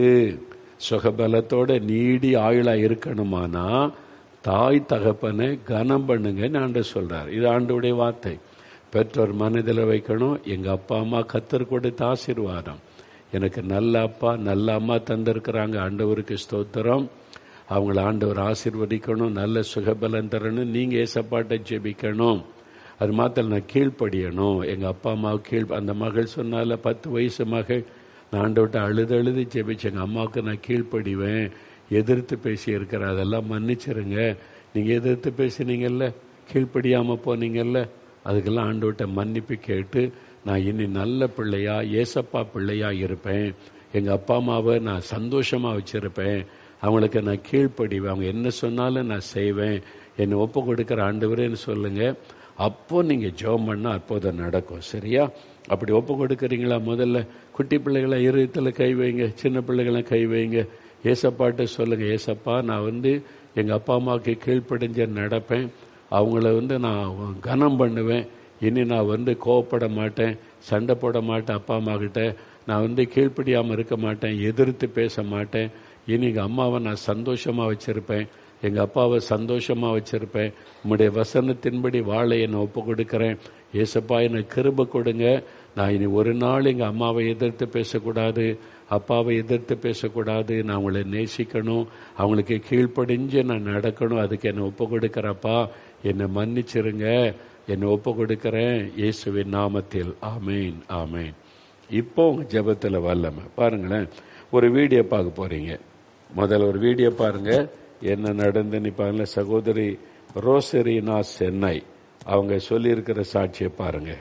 Speaker 3: சுகபலத்தோட நீடி ஆயுளாக இருக்கணுமானா தாய் தகப்பனை கனம் பண்ணுங்கன்னு ஆண்டு சொல்கிறார். இது ஆண்டுடைய வார்த்தை. பெற்றோர் மனதில் வைக்கணும், எங்கள் அப்பா அம்மா கத்தர் கொடுத்த ஆசீர்வாதம், எனக்கு நல்ல அப்பா நல்ல அம்மா தந்திருக்கிறாங்க, ஆண்டவருக்கு ஸ்தோத்திரம், அவங்கள ஆண்டவர் ஆசீர்வதிக்கணும், நல்ல சுகபலம் தரணும். நீங்கள் ஏசப்பாட்டை ஜெபிக்கணும். அது மாத்திரம் நான் கீழ்ப்படியணும். எங்கள் அப்பா அம்மாவுக்கு அந்த மகள் சொன்னால 10 வயசு மகள், நான் ஆண்டவர்கிட்ட அழுது ஜெபிச்சு எங்கள் அம்மாவுக்கு நான் கீழ்ப்படிவேன். எதிர்த்து பேசி இருக்கிற அதெல்லாம் மன்னிச்சிருங்க. நீங்கள் எதிர்த்து பேசினீங்கல்ல, கீழ்ப்படியாமல் போனீங்கல்ல, அதுக்கெல்லாம் ஆண்டவர்கிட்ட மன்னிப்பு கேட்டு நான் இனி நல்ல பிள்ளையா ஏசப்பா பிள்ளையா இருப்பேன், எங்கள் அப்பா அம்மாவை நான் சந்தோஷமாக வச்சுருப்பேன், அவங்களுக்கு நான் கீழ்ப்படிவேன், அவங்க என்ன சொன்னாலும் நான் செய்வேன், என்னை ஒப்பு கொடுக்குற ஆண்டவரேன்னு சொல்லுங்கள். அப்போ நீங்கள் ஜெபம் பண்ணால் அற்புதம் நடக்கும். சரியா? அப்படி ஒப்பு கொடுக்குறீங்களா? முதல்ல குட்டி பிள்ளைகளை இருதயத்தில் கை வைங்க, சின்ன பிள்ளைகளை கை வைங்க. ஏசப்பாட்ட சொல்லுங்கள், ஏசப்பா நான் எங்கள் அப்பா அம்மாவுக்கு கீழ்ப்படிஞ்ச நடப்பேன், அவங்கள நான் கனம் பண்ணுவேன், இனி நான் கோவப்பட மாட்டேன், சண்டை போட மாட்டேன், அப்பா அம்மா கிட்ட நான் கீழ்ப்படியாமல் இருக்க மாட்டேன், எதிர்த்து பேச மாட்டேன், இனி எங்கள் அம்மாவை நான் சந்தோஷமாக வச்சுருப்பேன், எங்கள் அப்பாவை சந்தோஷமாக வச்சுருப்பேன், உம்முடைய வசனத்தின்படி வாழ என்னை ஒப்பு கொடுக்குறேன். ஏசப்பா எனக்கு கிருபை கொடுங்க, நான் இனி ஒரு நாள் எங்கள் அம்மாவை எதிர்த்து பேசக்கூடாது, அப்பாவை எதிர்த்து பேசக்கூடாது, நான் அவங்கள நேசிக்கணும், அவங்களுக்கு கீழ்ப்படிஞ்சு நான் நடக்கணும், அதுக்கு என்னை ஒப்பு கொடுக்குறப்பா, என்னை மன்னிச்சிருங்க, என்னை ஒப்பு கொடுக்குறேன் இயேசுவின் நாமத்தில். ஆமேன் ஆமேன். இப்போ உங்கள் ஜெபத்தில் வல்லமை பாருங்களேன். ஒரு வீடியோ பார்க்க போகிறீங்க. முதல்ல ஒரு வீடியோ பாருங்கள், என்ன நடந்துன்னு பாருங்க. சகோதரி ரோசரினா சென்னை அவங்க சொல்லியிருக்கிற சாட்சியை பாருங்க.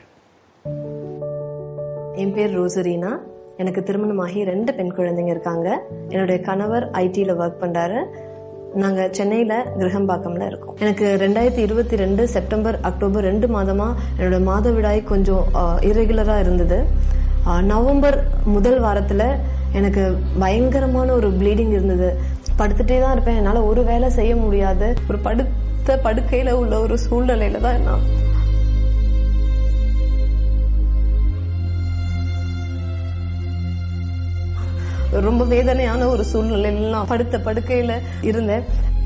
Speaker 6: என் பேர் ரோசரினா. எனக்கு திருமணமாகி 2 பெண் குழந்தைங்க இருக்காங்க. என்னுடைய கணவர் ஐடியில் ஒர்க் பண்றாரு. நாங்க சென்னையில கிரகம்பாக்கம்ல இருக்கோம். எனக்கு 2022 செப்டம்பர் அக்டோபர் 2 மாதமா என்னோட மாதவிடாய் கொஞ்சம் இரெகுலரா இருந்தது. நவம்பர் முதல் வாரத்துல எனக்கு பயங்கரமான ஒரு ப்ளீடிங் இருந்தது. படுத்துட்டே தான் இருப்பேன். என்னால ஒரு வேலை செய்ய முடியாது. ஒரு படுக்கையில உள்ள ஒரு சூழ்நிலையில தான் நான் ரொம்ப வேதனையான ஒரு சூழ்நிலையில நான் படுக்கையில இருந்தேன்.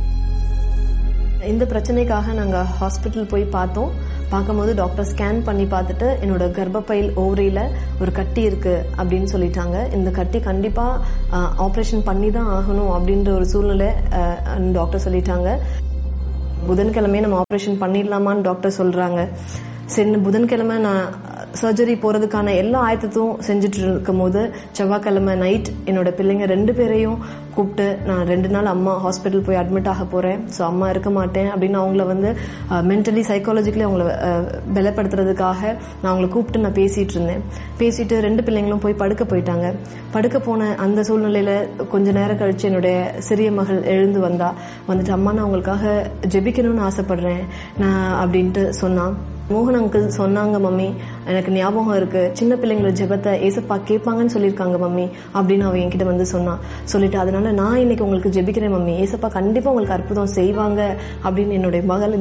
Speaker 6: இந்த பிரச்சனைக்காக நாங்க ஹாஸ்பிட்டல் போய் பார்த்தோம். பார்க்கும்போது டாக்டர் ஸ்கேன் பண்ணி பார்த்துட்டு என்னோட கர்ப்பப்பையில் ஓவரியில ஒரு கட்டி இருக்கு அப்படின்னு சொல்லிட்டாங்க. இந்த கட்டி கண்டிப்பா ஆபரேஷன் பண்ணி தான் ஆகணும் அப்படின்ற ஒரு சூழ்நிலை டாக்டர் சொல்லிட்டாங்க. புதன்கிழமையே நம்ம ஆபரேஷன் பண்ணிடலாமான்னு டாக்டர் சொல்றாங்க. சரி, புதன்கிழமை நான் சர்ஜரி போறதுக்கான எல்லா ஆயத்தத்தையும் செஞ்சுட்டு இருக்கும் போது செவ்வாய்க்கிழமை நைட் என்னோட பிள்ளைங்க 2 பேரையும் கூப்பிட்டு நான் 2 நாள் அம்மா ஹாஸ்பிட்டல் போய் அட்மிட் ஆக போறேன், ஸோ அம்மா இருக்க மாட்டேன் அப்படின்னு அவங்கள வந்து மென்டலி சைக்காலஜிக்கலி அவங்கள பலப்படுத்துறதுக்காக நான் அவங்கள கூப்பிட்டு நான் பேசிட்டு இருந்தேன். பேசிட்டு 2 பிள்ளைங்களும் போய் படுக்க போயிட்டாங்க. படுக்க போன அந்த சூழ்நிலையில கொஞ்ச நேரம் கழிச்சு என்னுடைய சிறிய மகள் எழுந்து வந்துட்டு அம்மா நான் உங்களுக்காக ஜெபிக்கணும்னு ஆசைப்படுறேன் நான் அப்படின்ட்டு சொன்னா. மோகன் அங்கிள் சொன்னாங்க, மம்மி எனக்கு ஞாபகம் இருக்கு, சின்ன பிள்ளைங்களோட ஜெபத்தை ஏசப்பா கேட்பாங்கன்னு சொல்லியிருக்காங்க மம்மி அப்படின்னு அவ என்கிட்ட வந்து சொன்னான். சொல்லிட்டு அதனால நான் இன்னைக்கு உங்களுக்கு ஜெபிக்கிறேன் மம்மி, ஏசப்பா கண்டிப்பா உங்களுக்கு அற்புதம் செய்வாங்க அப்படின்னு என்னுடைய மகள்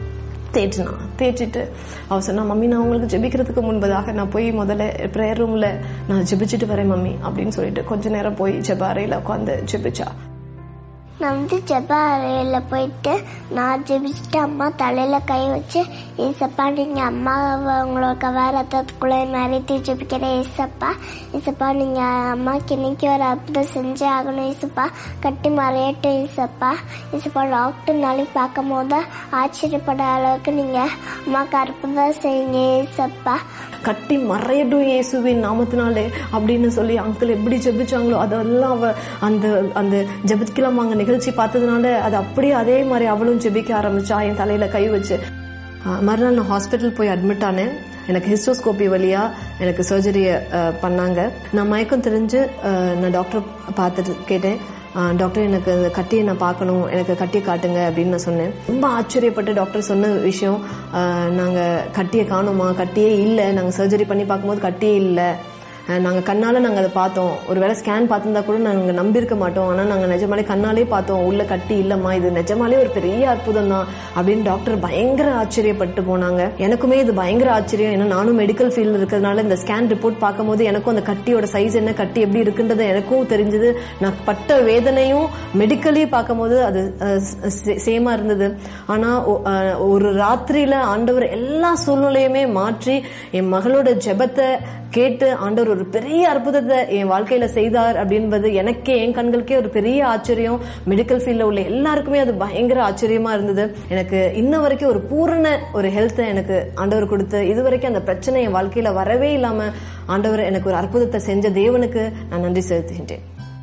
Speaker 6: தேய்ச்சிட்டு அவ சொன்னா, மம்மி நான் உங்களுக்கு ஜெபிக்கிறதுக்கு முன்பதாக நான் போய் முதல்ல ப்ரேயர் ரூம்ல நான் ஜெபிச்சுட்டு வரேன் மம்மி அப்படின்னு சொல்லிட்டு கொஞ்ச நேரம் போய் ஜெப அறையில உட்காந்து ஜெபிச்சா.
Speaker 7: நான் வந்து ஜெப அறையில போயிட்டு நான் ஜெபிச்சுட்டு அம்மா தலையில கை வச்சு, ஏசப்பா நீங்க அம்மா உங்களுக்கு ரத்தத்துக்குள்ள நிறைய ஜெபிக்கிறேன் ஏசப்பா நீங்க அம்மாக்கு இன்னைக்கு ஒரு அற்புதம் செஞ்சே ஆகணும் ஏசப்பா, கட்டி மறையட்டும் ஏசப்பா டாக்டர் நாளைக்கு பார்க்கும் போது ஆச்சரியப்பட அளவுக்கு நீங்க அம்மாக்கு அற்புதம் செய்யுங்க ஏசப்பா,
Speaker 6: கட்டி மறையட்டும் இயேசுவின் நாமத்தினாலே அப்படின்னு சொல்லி அங்கிள் எப்படி ஜெபிச்சாங்களோ அதெல்லாம் அவ அந்த ஜெபிக்கலாம் அங்க நிகழ்ச்சி பார்த்ததுனால அது அப்படியே அதே மாதிரி அவளும் ஜெபிக்க ஆரம்பிச்சா என் தலையில கை வச்சு. மறுநாள் நான் ஹாஸ்பிட்டல் போய் அட்மிட் ஆனேன். எனக்கு ஹிஸ்டோஸ்கோபி வழியா எனக்கு சர்ஜரிய பண்ணாங்க. நான் மயக்கம் தெரிஞ்சு நான் டாக்டர் பார்த்துட்டு கேட்டேன், டாக்டர் எனக்கு கட்டியை நான் பார்க்கணும், எனக்கு கட்டியை காட்டுங்க அப்படின்னு நான் சொன்னேன். ரொம்ப ஆச்சரியப்பட்டு டாக்டர் சொன்ன விஷயம், நாங்க கட்டியை காணுமா, கட்டியே இல்லை, நாங்க சர்ஜரி பண்ணி பார்க்கும்போது கட்டியே இல்லை, நாங்க கண்ணால நாங்க அதை பார்த்தோம், ஒருவேளை ஸ்கேன் பார்த்திருந்தா கூட நாங்க நம்பியிருக்க மாட்டோம், ஆனா நாங்க நிஜமாலே கண்ணாலே பார்த்தோம், உள்ள கட்டி இல்லம்மா, இது நிஜமாலே ஒரு பெரிய அற்புதம் தான் அப்படின்னு டாக்டர் பயங்கர ஆச்சரியப்பட்டு போனாங்க. எனக்குமே இது பயங்கர ஆச்சரியம். ஏன்னா நானும் மெடிக்கல் ஃபீல்டு இருக்கிறதுனால இந்த ஸ்கேன் ரிப்போர்ட் பார்க்கும் போது எனக்கும் அந்த கட்டியோட சைஸ் என்ன, கட்டி எப்படி இருக்குன்றது எனக்கும் தெரிஞ்சது. நான் பட்ட வேதனையும் மெடிக்கலி பார்க்கும் போது அது சேமா இருந்தது. ஆனா ஒரு ராத்திரியில ஆண்டவர் எல்லா சூழ்நிலையுமே மாற்றி என் மகளோட ஜெபத்தை கேட்டு ஆண்டவர் ஒரு பெரிய அற்புதத்தை என் வாழ்க்கையில செய்தார் அப்படின்றது எனக்கே என் கண்களுக்கே ஒரு பெரிய ஆச்சரியம். மெடிக்கல் ஃபீல்ட்ல உள்ள எல்லாருக்குமே அது பயங்கர ஆச்சரியமா இருந்தது. எனக்கு இன்ன வரைக்கும் ஒரு பூரண ஒரு ஹெல்த்தை எனக்கு ஆண்டவர் கொடுத்து, இது வரைக்கும் அந்த பிரச்சனை என் வாழ்க்கையில வரவே இல்லாம ஆண்டவர் எனக்கு ஒரு அற்புதத்தை செஞ்ச தேவனுக்கு நான் நன்றி செலுத்துகின்றேன்.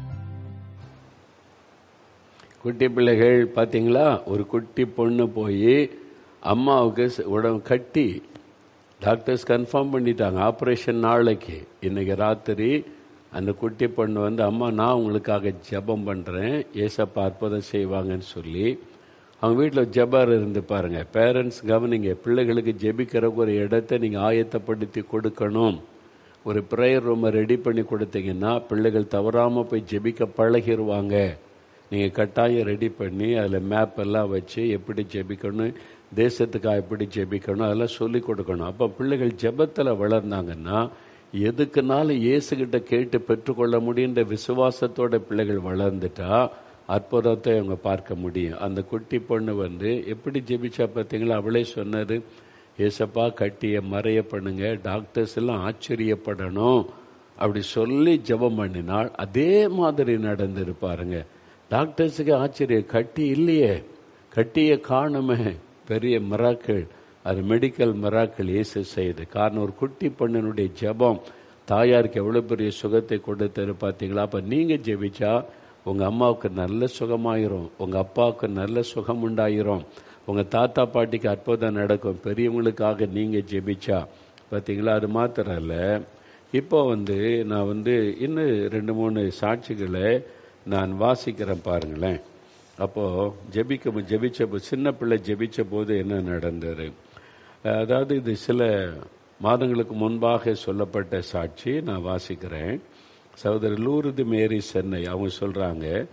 Speaker 3: குட்டி பிள்ளைகள் பாத்தீங்களா, ஒரு குட்டி பொண்ணு போய் அம்மாவுக்கு உடம்பு கட்டி டாக்டர்ஸ் கன்ஃபார்ம் பண்ணிட்டாங்க, ஆப்ரேஷன் நாளைக்கு. இன்னைக்கு ராத்திரி அந்த குட்டி பொண்ணு வந்து, அம்மா நான் உங்களுக்காக ஜெபம் பண்ணுறேன், ஏசப்பா அற்புதம் செய்வாங்கன்னு சொல்லி அவங்க வீட்டில் ஜெபர் இருந்து பாருங்க. பேரண்ட்ஸ் கவனிங்க, பிள்ளைகளுக்கு ஜெபிக்கிறக்கு ஒரு இடத்தை நீங்கள் ஆயத்தப்படுத்தி கொடுக்கணும். ஒரு ப்ரேயர் ரூமை ரெடி பண்ணி கொடுத்தீங்கன்னா பிள்ளைகள் தவறாமல் போய் ஜெபிக்க பழகிடுவாங்க. நீங்கள் கட்டாயம் ரெடி பண்ணி அதில் மேப் எல்லாம் வச்சு எப்படி ஜெபிக்கணும், தேசத்துக்காக எப்படி ஜெபிக்கணும் அதெல்லாம் சொல்லி கொடுக்கணும். அப்போ பிள்ளைகள் ஜெபத்தில் வளர்ந்தாங்கன்னா எதுக்குனாலும் இயேசுகிட்ட கேட்டு பெற்றுக்கொள்ள முடியுன்ற விசுவாசத்தோட பிள்ளைகள் வளர்ந்துட்டா அற்புதத்தை அவங்க பார்க்க முடியும். அந்த குட்டி பொண்ணு வந்து எப்படி ஜெபிச்சா பார்த்தீங்களா, அவளே சொன்னது, ஏசப்பா கட்டியை மறைய பண்ணுங்க, டாக்டர்ஸ் எல்லாம் ஆச்சரியப்படணும் அப்படி சொல்லி ஜெபம் பண்ணினால் அதே மாதிரி நடந்திருப்பாருங்க. டாக்டர்ஸுக்கு ஆச்சரியம், கட்டி இல்லையே, கட்டியை காணுமே, பெரிய மிராக்கள், அது மெடிக்கல் மிராக்கள் இயேசு செய்யுது. காரணம் ஒரு குட்டி பொண்ணினுடைய ஜெபம் தாயாருக்கு எவ்வளோ பெரிய சுகத்தை கொடுத்தது பார்த்தீங்களா. அப்போ நீங்கள் ஜெபிச்சா உங்கள் அம்மாவுக்கு நல்ல சுகமாயிரும், உங்கள் அப்பாவுக்கு நல்ல சுகம் உண்டாயிரும், உங்கள் தாத்தா பாட்டிக்கு அற்புதம் நடக்கும். பெரியவங்களுக்காக நீங்கள் ஜெபிச்சா பார்த்தீங்களா. அது மாத்திரம் இல்லை, இப்போ வந்து நான் வந்து இன்னும் 2-3 சாட்சிகளை நான் வாசிக்கிறேன் பாருங்களேன். அப்போது ஜெபிச்ச சின்ன பிள்ளை ஜெபிச்ச போது என்ன நடந்தது, அதாவது இது சில மாதங்களுக்கு முன்பாக சொல்லப்பட்ட சாட்சி நான் வாசிக்கிறேன். சகோதரி லூர்து மேரி சென்னை அவங்க சொல்கிறாங்க,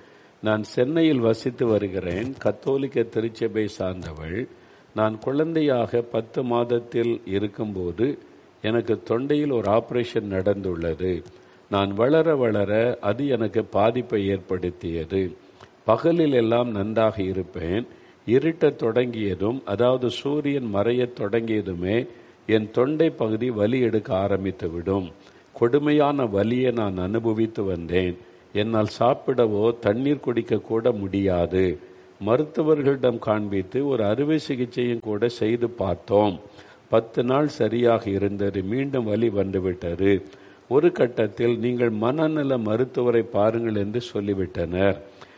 Speaker 3: நான் சென்னையில் வசித்து வருகிறேன். கத்தோலிக்க திருச்சபை சார்ந்தவள். நான் குழந்தையாக 10 மாதத்தில் இருக்கும்போது எனக்கு தொண்டையில் ஒரு ஆபரேஷன் நடந்துள்ளது. நான் வளர வளர அது எனக்கு பாதிப்பை ஏற்படுத்தியது. பகலில் எல்லாம் நன்றாக இருப்பேன். இருட்டத் தொடங்கியதும், அதாவது சூரியன் மறையத் தொடங்கியதுமே என் தொண்டை பகுதி வலி எடுக்க ஆரம்பித்துவிடும். கொடுமையான வலியை நான் அனுபவித்து வந்தேன். என்னால் சாப்பிடவோ தண்ணீர் குடிக்க கூட முடியாது. மருத்துவர்களிடம் காண்பித்து ஒரு அறுவை சிகிச்சையும் கூட செய்து பார்த்தோம். 10 நாள் சரியாக இருந்தது. மீண்டும் வலி வந்துவிட்டது. ஒரு கட்டத்தில் நீங்கள் மனநல மருத்துவரை பாருங்கள் என்று சொல்லிவிட்டனர்.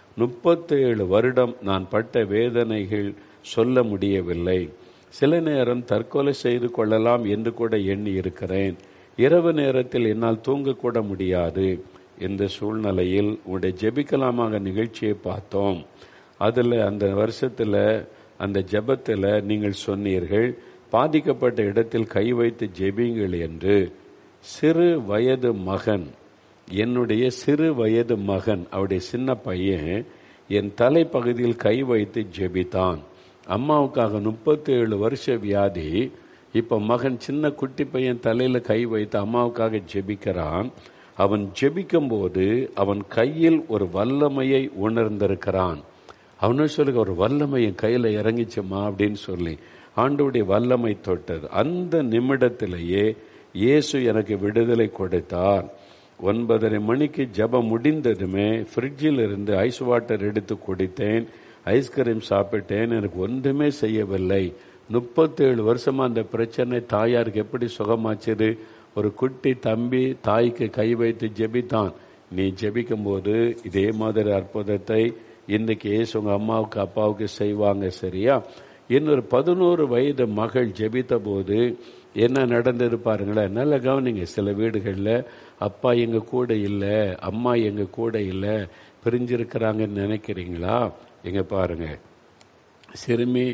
Speaker 3: 37 வருடம் நான் பட்ட வேதனைகள் சொல்ல முடியவில்லை. சில நேரம் தற்கொலை செய்து கொள்ளலாம் என்று கூட எண்ணி இருக்கிறேன். இரவு நேரத்தில் என்னால் தூங்கக்கூட முடியாது. இந்த சூழ்நிலையில் உங்களுடைய ஜெபிக்கலாமாக நிகழ்ச்சியை பார்த்தோம். அதில் அந்த வருஷத்தில் அந்த ஜெபத்தில் நீங்கள் சொன்னீர்கள், பாதிக்கப்பட்ட இடத்தில் கை வைத்து ஜெபிங்கள் என்று. சிறு வயது மகன், என்னுடைய சிறு வயது மகன், அவருடைய சின்ன பையன் என் தலைப்பகுதியில் கை வைத்து ஜெபித்தான். அம்மாவுக்காக 37 வருஷ வியாதி. இப்போ மகன் சின்ன குட்டி பையன் தலையில் கை வைத்து அம்மாவுக்காக ஜெபிக்கிறான். அவன் ஜெபிக்கும் போது அவன் கையில் ஒரு வல்லமையை உணர்ந்திருக்கிறான். அவனு சொல்லுங்க, ஒரு வல்லமை என் கையில் இறங்கிச்சுமா அப்படின்னு சொல்லி ஆண்டவருடைய வல்லமை தொட்டது. அந்த நிமிடத்திலேயே இயேசு எனக்கு விடுதலை கொடுத்தார். 9:30 மணிக்கு ஜெபம் முடிந்ததுமே ஃப்ரிட்ஜில் இருந்து ஐஸ் வாட்டர் எடுத்து குடித்தேன். ஐஸ்கிரீம் சாப்பிட்டேன். எனக்கு ஒன்றுமே செய்யவில்லை. 37 வருஷமா அந்த பிரச்சனை தாயாருக்கு எப்படி சுகமாச்சுது? ஒரு குட்டி தம்பி தாய்க்கு கை வைத்து ஜெபித்தான். நீ ஜெபிக்கும் போது இதே மாதிரி அற்புதத்தை இன்றைக்கு இயேசு உங்க அம்மாவுக்கு அப்பாவுக்கு செய்வாங்க. சரியா? இன்னொரு 11 வயது மகள் ஜெபித்த போது என்ன நடந்தது பாருங்களேன். நல்ல கவனிங்க. சில வீடுகளில் அப்பா எங்க கூட இல்லை, அம்மா எங்க கூட இல்லை, பிரிஞ்சிருக்கிறாங்கன்னு நினைக்கிறீங்களா? எங்க பாருங்க, சிறுமி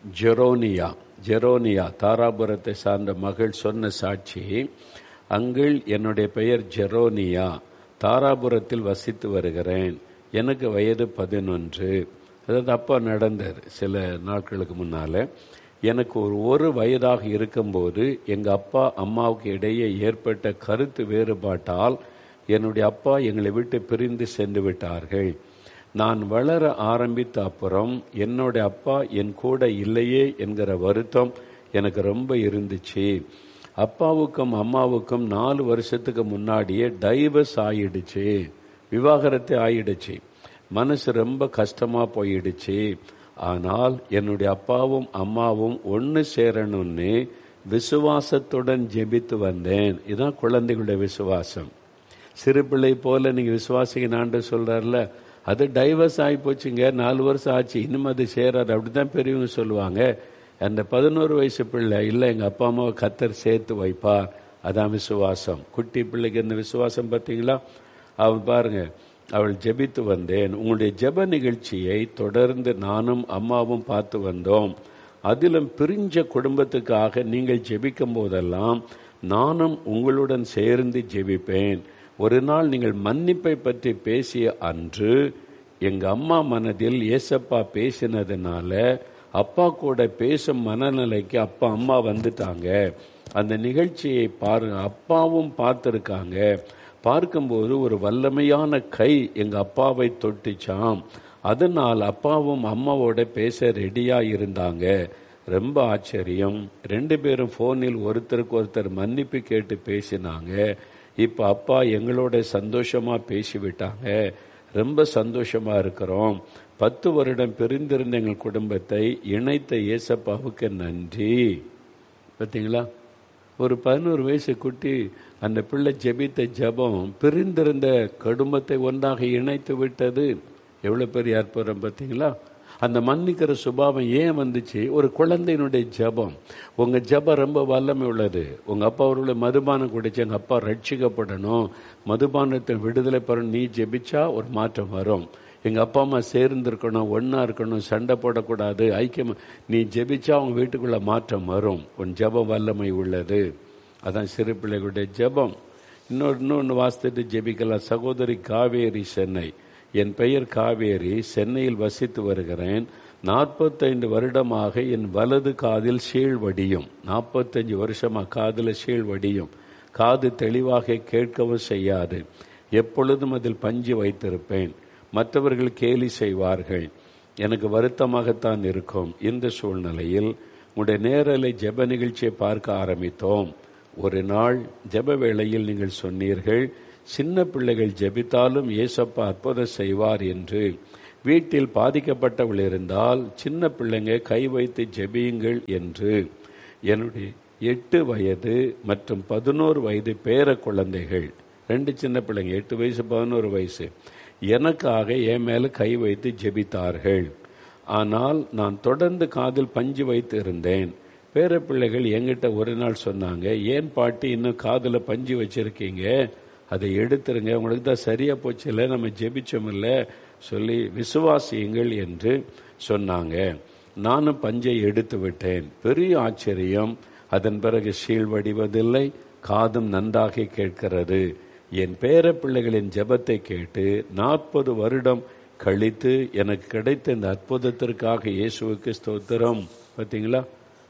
Speaker 3: ஜெரோனியா தாராபுரத்தை சார்ந்த மகள் சொன்ன சாட்சி. அங்கிள், என்னுடைய பெயர் ஜெரோனியா, தாராபுரத்தில் வசித்து வருகிறேன். எனக்கு வயது 11. அதாவது அப்பா நடந்தார் சில நாட்களுக்கு முன்னால. எனக்கு ஒரு வயதாக இருக்கும்போது எங்கள் அப்பா அம்மாவுக்கு இடையே ஏற்பட்ட கருத்து வேறுபாட்டால் என்னுடைய அப்பா எங்களை விட்டு பிரிந்து சென்று விட்டார்கள். நான் வளர ஆரம்பித்த அப்புறம் என்னுடைய அப்பா என் கூட இல்லையே என்கிற வருத்தம் எனக்கு ரொம்ப இருந்துச்சு. அப்பாவுக்கும் அம்மாவுக்கும் 4 வருஷத்துக்கு முன்னாடியே டைவர்ஸ் ஆயிடுச்சு, விவாகரத்து ஆயிடுச்சு. மனசு ரொம்ப கஷ்டமா போயிடுச்சு. ஆனால் என்னுடைய அப்பாவும் அம்மாவும் ஒன்று சேரணும்னு விசுவாசத்துடன் ஜெபித்து வந்தேன். இதுதான் குழந்தைகளுடைய விசுவாசம். சிறு பிள்ளை போல நீங்க விசுவாசிங்க ஆண்டு சொல்றாருல, அது டைவர்ஸ் ஆகி போச்சுங்க, 4 வருஷம் ஆச்சு, இன்னும் அது சேராது. அப்படிதான் பெரியவங்க சொல்லுவாங்க. அந்த 11 வயசு பிள்ளை இல்லை, எங்க அப்பா அம்மாவை கர்த்தர் சேர்த்து வைப்பார். அதான் விசுவாசம். குட்டி பிள்ளைக்கு இந்த விசுவாசம் பார்த்தீங்களா? அவன் பாருங்க, அவள் ஜெபித்து வந்தேன். உங்களுடைய ஜெப நிகழ்ச்சியை தொடர்ந்து நானும் அம்மாவும் பார்த்து வந்தோம். அதிலும் பிரிஞ்ச குடும்பத்துக்காக நீங்கள் ஜெபிக்கும் போதெல்லாம் நானும் உங்களுடன் சேர்ந்து ஜெபிப்பேன். ஒரு நாள் நீங்கள் மன்னிப்பை பற்றி பேசிய அன்று எங்க அம்மா மனதில் ஏசப்பா பேசினதுனால அப்பா கூட பேசும் மனநிலைக்கு அப்பா அம்மா வந்துட்டாங்க. அந்த நிகழ்ச்சியை பாருங்க, அப்பாவும் பார்த்திருக்காங்க. பார்க்கும்போது ஒரு வல்லமையான கை எங்க அப்பாவை தொட்டுச்சாம். அதனால் அப்பாவும் அம்மாவோட பேச ரெடியா இருந்தாங்க. ரொம்ப ஆச்சரியம். 2 பேரும் போனில் ஒருத்தருக்கு ஒருத்தர் மன்னிப்பு கேட்டு பேசினாங்க. இப்ப அப்பா எங்களோட சந்தோஷமா பேசிவிட்டாங்க. ரொம்ப சந்தோஷமா இருக்கிறோம். 10 வருடம் பிரிந்திருந்த எங்கள் குடும்பத்தை இணைத்த ஏசப்பாவுக்கு நன்றி. பார்த்தீங்களா? ஒரு 11 வயசு குட்டி அந்த பிள்ளை ஜெபித்த ஜெபம் பிரிந்திருந்த குடும்பத்தை ஒன்றாக இணைத்து விட்டது. எவ்வளவு பெரிய அற்புதம் பார்த்தீங்களா? அந்த மன்னிக்கிற சுபாவம் ஏன் வந்துச்சு? ஒரு குழந்தையினுடைய ஜெபம். உங்க ஜெபம் ரொம்ப வல்லமை உள்ளது. உங்க அப்பா அவருடைய மதுபானம் குடிச்சு எங்க அப்பா ரட்சிக்கப்படணும், மதுபானத்தை விடுதலை பெறணும், நீ ஜெபிச்சா ஒரு மாற்றம் வரும். எங்க அப்பா அம்மா சேர்ந்து இருக்கணும், ஒன்னா இருக்கணும், சண்டை போடக்கூடாது, ஐக்கியம். நீ ஜெபிச்சா அவங்க வீட்டுக்குள்ள மாற்றம் வரும். உன் ஜெபம் வல்லமை உள்ளது. அதான் சிறு பிள்ளைகளுடைய ஜெபம். இன்னொன்னு வாசித்துட்டு ஜெபிக்கலாம். சகோதரி காவேரி, சென்னை. என் பெயர் காவேரி, சென்னையில் வசித்து வருகிறேன். 45 வருடமாக என் வலது காதில் சீழ்வடியும். 45 வருஷமா காதில் சீழ்வடியும். காது தெளிவாக கேட்கவும் செய்யாது. எப்பொழுதும் அதில் பஞ்சு வைத்திருப்பேன். மற்றவர்கள் கேலி செய்வார்கள். எனக்கு வருத்தமாகத்தான் இருக்கும். இந்த சூழ்நிலையில் உங்களுடைய நேரலை ஜெப நிகழ்ச்சியை பார்க்க ஆரம்பித்தோம். ஒரு நாள் ஜெப வேளையில் நீங்கள் சொன்னீர்கள், சின்ன பிள்ளைகள் ஜெபித்தாலும் ஏசப்பா அற்புதம் செய்வார் என்று. வீட்டில் பாதிக்கப்பட்டவள் இருந்தால் சின்ன பிள்ளைங்க கை வைத்து ஜெபியுங்கள் என்று. என்னுடைய 8 வயது மற்றும் 11 வயது பேர குழந்தைகள், 2 சின்ன பிள்ளைங்க, 8 வயசு 11 வயசு, எனக்காக என் மேல கை வைத்து ஜெபித்தார்கள். ஆனால் நான் தொடர்ந்து காதில் பஞ்சு வைத்து இருந்தேன். பேர பிள்ளைகள் என்கிட்ட ஒரு நாள் சொன்னாங்க, ஏன் பாட்டி இன்னும் காதில் பஞ்சு வச்சிருக்கீங்க, அதை எடுத்துருங்க, உங்களுக்கு தான் சரியா போச்சு இல்லை, நம்ம ஜெபிச்சோம் இல்லை சொல்லி விசுவாசியுங்கள் என்று சொன்னாங்க. நானும் பஞ்சை எடுத்து விட்டேன். பெரிய ஆச்சரியம். அதன் பிறகு சீழ்வடிவதில்லை, காதும் நன்றாக கேட்கிறது. என் பேர பிள்ளைகளின் ஜெபத்தை கேட்டு 40 வருடம் கழித்து எனக்கு கிடைத்த இந்த அற்புதத்திற்காக இயேசுவுக்கு ஸ்தோத்திரம். பார்த்தீங்களா,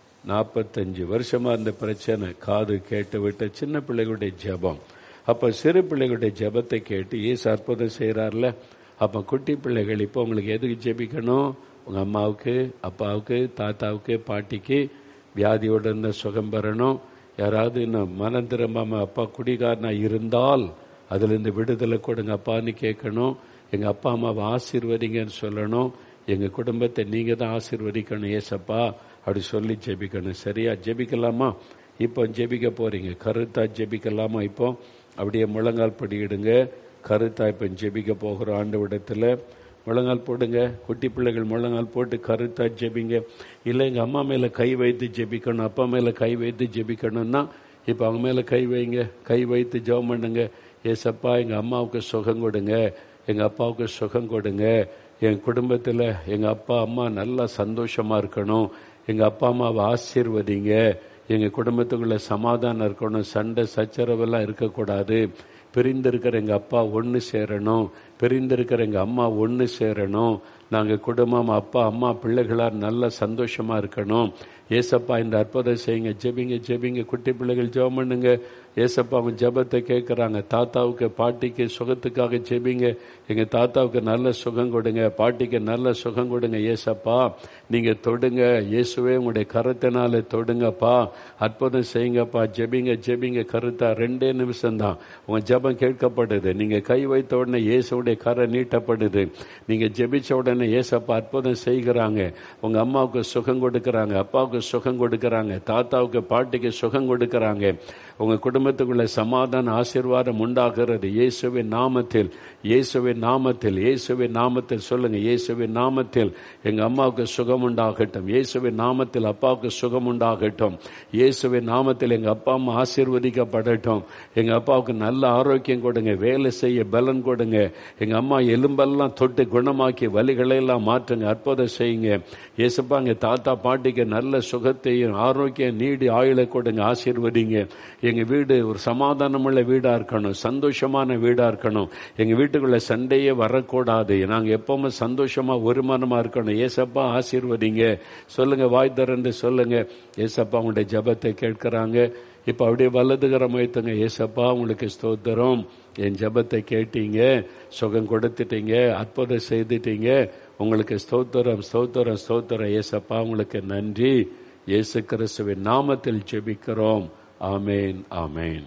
Speaker 3: 45 வருஷமா இந்த பிரச்சனை, காது கேட்டு விட்ட சின்ன பிள்ளைகளுடைய ஜெபம். அப்ப சிறு பிள்ளைகளுடைய ஜெபத்தை கேட்டு இயேசு அற்புதம் செய்யறார்ல. அப்ப குட்டி பிள்ளைகள் இப்போ உங்களுக்கு எதுக்கு ஜெபிக்கணும்? உங்க அம்மாவுக்கு, அப்பாவுக்கு, தாத்தாவுக்கு, பாட்டிக்கு வியாதியோட இருந்த சுகம் பெறணும். யாராவது இன்னும் மனம் திரும்பாம அப்பா குடிகாரனா இருந்தால் அதுலேருந்து விடுதலை கொடுங்க அப்பான்னு கேட்கணும். எங்க அப்பா அம்மாவை ஆசீர்வதிங்கன்னு சொல்லணும். எங்க குடும்பத்தை நீங்க தான் ஆசீர்வதிக்கணும் ஏசப்பா அப்படி சொல்லி ஜெபிக்கணும். சரியா? ஜெபிக்கலாமா? இப்போ ஜெபிக்க போறீங்க. கருத்தா ஜெபிக்கலாமா? இப்போ அப்படியே முழங்கால் படியிடுங்க. கருத்தா இப்போ ஜெபிக்க போகிற ஆண்டவரிடத்துல முழங்கால் போடுங்க. குட்டி பிள்ளைகள் முழங்கால் போட்டு கருத்தா ஜெபிங்க. இல்லை எங்கள் அம்மா மேலே கை வைத்து ஜெபிக்கணும், அப்பா மேலே கை வைத்து ஜெபிக்கணும்னா இப்போ அவங்க மேலே கை வைங்க. கை வைத்து ஜெபம் பண்ணுங்க. ஏசப்பா எங்கள் அம்மாவுக்கு சுகம் கொடுங்க, எங்கள் அப்பாவுக்கு சுகம் கொடுங்க. என் குடும்பத்தில் எங்கள் அப்பா அம்மா நல்லா சந்தோஷமாக இருக்கணும். எங்கள் அப்பா அம்மாவை ஆசீர்வதிங்க. எங்கள் குடும்பத்துக்குள்ள சமாதானம் இருக்கணும், சண்டை சச்சரவெல்லாம் இருக்கக்கூடாது. பிரிந்திருக்கிற எங்கள் அப்பா ஒன்று சேரணும், பிரிந்திருக்கிற எங்கள் அம்மா ஒன்று சேரணும். நாங்கள் குடும்பம் அப்பா அம்மா பிள்ளைகளாக நல்ல சந்தோஷமாக இருக்கணும். ஏசப்பா இந்த அற்புதம் செய்யுங்க. ஜெபிங்க ஜெபிங்க. குட்டி பிள்ளைகள் ஜெபம் பண்ணுங்க. ஏசப்பா அவங்க ஜெபத்தை கேட்குறாங்க. தாத்தாவுக்கு பாட்டிக்கு சுகத்துக்காக ஜெபிங்க. எங்கள் தாத்தாவுக்கு நல்ல சுகம் கொடுங்க, பாட்டிக்கு நல்ல சுகம் கொடுங்க. ஏசப்பா நீங்கள் தொடுங்க. இயேசுவே உங்களுடைய கருத்தினால தொடுங்கப்பா, அற்புதம் செய்யுங்கப்பா. ஜெபிங்க ஜெபிங்க. கருத்தா 2 நிமிஷம்தான் உங்கள் ஜெபம் கேட்கப்படுது. நீங்கள் கை வைத்த உடனே இயேசுடைய கரை நீட்டப்படுது. நீங்கள் ஜெபிச்ச உடனே ஏசப்பா அற்புதம் செய்கிறாங்க. உங்கள் அம்மாவுக்கு சுகம் கொடுக்குறாங்க, அப்பாவுக்கு சுகம் கொடுக்கறாங்க, தாத்தாவுக்கு பாட்டிக்கு சுகம் கொடுக்கறாங்க. உங்க குடும்பத்துக்குள்ள சமாதான ஆசீர்வாதம் உண்டாகிறது. இயேசுவின் நாமத்தில், இயேசுவின் நாமத்தில், இயேசுவின் நாமத்தில் சொல்லுங்க. இயேசுவின் நாமத்தில் எங்க அம்மாவுக்கு சுகம் உண்டாகட்டும். இயேசுவின் நாமத்தில் அப்பாவுக்கு சுகம் உண்டாகட்டும். இயேசுவின் நாமத்தில் எங்க அப்பா அம்மா ஆசீர்வதிக்கப்படட்டும். எங்க அப்பாவுக்கு நல்ல ஆரோக்கியம் கொடுங்க, வேலை செய்ய பலன் கொடுங்க. எங்க அம்மா எலும்பெல்லாம் தொட்டு குணமாக்கி வலிகளை எல்லாம் மாற்றுங்க, அற்புதம் செய்யுங்க. இயேசுப்பா எங்க தாத்தா பாட்டிக்கு நல்ல சுகத்தையும் ஆரோக்கியம் நீடி ஆயுளை கொடுங்க, ஆசீர்வதிங்க. எங்க வீடு ஒரு சமாதானமுள்ள வீடா இருக்கணும், சந்தோஷமான வீடா இருக்கணும். எங்க வீட்டுக்குள்ள சண்டையே வரக்கூடாது. நாங்க எப்பவுமே சந்தோஷமா ஒரு மனமா இருக்கணும். ஏசப்பா ஆசீர்வதிங்க. சொல்லுங்க, வாய் திறந்து சொல்லுங்க. ஏசப்பா உங்களுடைய ஜெபத்தை கேட்கிறாங்க. இப்ப அப்படியே வலதுகரம் வைத்துங்க. ஏசப்பா உங்களுக்கு ஸ்தோத்திரம், என் ஜெபத்தை கேட்டீங்க, சுகம் கொடுத்துட்டீங்க, அற்புதம் செய்துட்டீங்க. உங்களுக்கு ஸ்தோத்திரம் ஸ்தோத்திரம் ஸ்தோத்திரம். ஏசப்பா உங்களுக்கு நன்றி. இயேசு கிறிஸ்துவின் நாமத்தில் ஜெபிக்கிறோம். ஆமேன் ஆமேன்.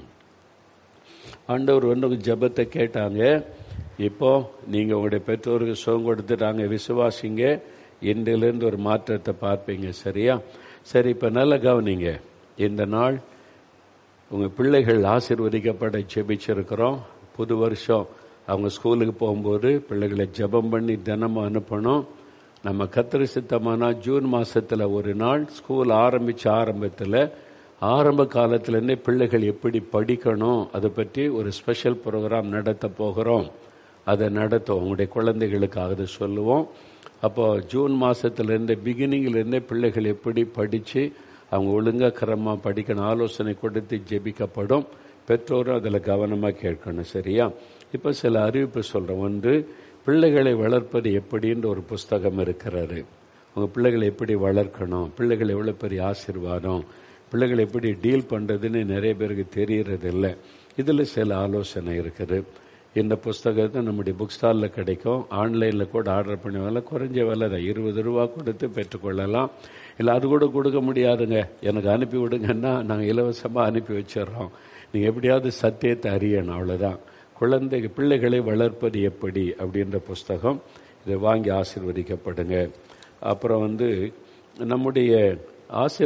Speaker 3: ஆண்டவர் ஒன்று ஜெபத்தை கேட்டாங்க. இப்போ நீங்க உங்களுடைய பெற்றோருக்கு சுகம் கொடுத்துட்டாங்க. விசுவாசிங்க, இன்றிலிருந்து ஒரு மாற்றத்தை பார்ப்பீங்க. சரியா? சரி, இப்ப நல்ல கவனிங்க. இந்த நாள் உங்க பிள்ளைகள் ஆசீர்வதிக்கப்பட ஜெபிச்சிருக்கிறோம். புது வருஷம் அவங்க ஸ்கூலுக்கு போகும்போது பிள்ளைகளை ஜெபம் பண்ணி தினமும் அனுப்பணும். நம்ம கர்த்தர் சித்தமானா ஜூன் மாசத்துல ஒரு நாள் ஸ்கூல் ஆரம்பத்தில் ஆரம்ப காலத்திலேருந்தே பிள்ளைகள் எப்படி படிக்கணும் அதை பற்றி ஒரு ஸ்பெஷல் ப்ரோக்ராம் நடத்த போகிறோம். அதை நடத்துவோம், உங்களுடைய குழந்தைகளுக்காக அதை சொல்லுவோம். அப்போ ஜூன் மாசத்திலேருந்து பிகினிங்லேருந்தே பிள்ளைகள் எப்படி படித்து அவங்க ஒழுங்காக கிரமமாக படிக்கணும் ஆலோசனை கொடுத்து ஜெபிக்கப்படும். பெற்றோரும் அதில் கவனமாக கேட்கணும். சரியா? இப்போ சில அறிவிப்பு சொல்கிறோம். ஒன்று, பிள்ளைகளை வளர்ப்பது எப்படின்ற ஒரு புஸ்தகம் இருக்கிறாரு. உங்கள் பிள்ளைகளை எப்படி வளர்க்கணும், பிள்ளைகள் எவ்வளோ பெரிய ஆசீர்வாதம், பிள்ளைகளை எப்படி டீல் பண்ணுறதுன்னு நிறைய பேருக்கு தெரியறது இல்லை. இதில் சில ஆலோசனை இருக்குது. இந்த புஸ்தகத்தை நம்முடைய புக் ஸ்டாலில் கிடைக்கும். ஆன்லைனில் கூட ஆர்டர் பண்ணி விலை குறைஞ்ச விலை தான், 20 ரூபா கொடுத்து பெற்றுக்கொள்ளலாம். இல்லை அது கூட கொடுக்க முடியாதுங்க, எனக்கு அனுப்பி விடுங்கன்னா நாங்கள் இலவசமாக அனுப்பி வச்சிடறோம். நீங்கள் எப்படியாவது சத்தியத்தை அறியணும், அவ்வளோதான். பிள்ளைகளை வளர்ப்பது எப்படி அப்படின்ற புஸ்தகம். இதை வாங்கி ஆசீர்வதிக்கப்படுங்க. அப்புறம் நம்முடைய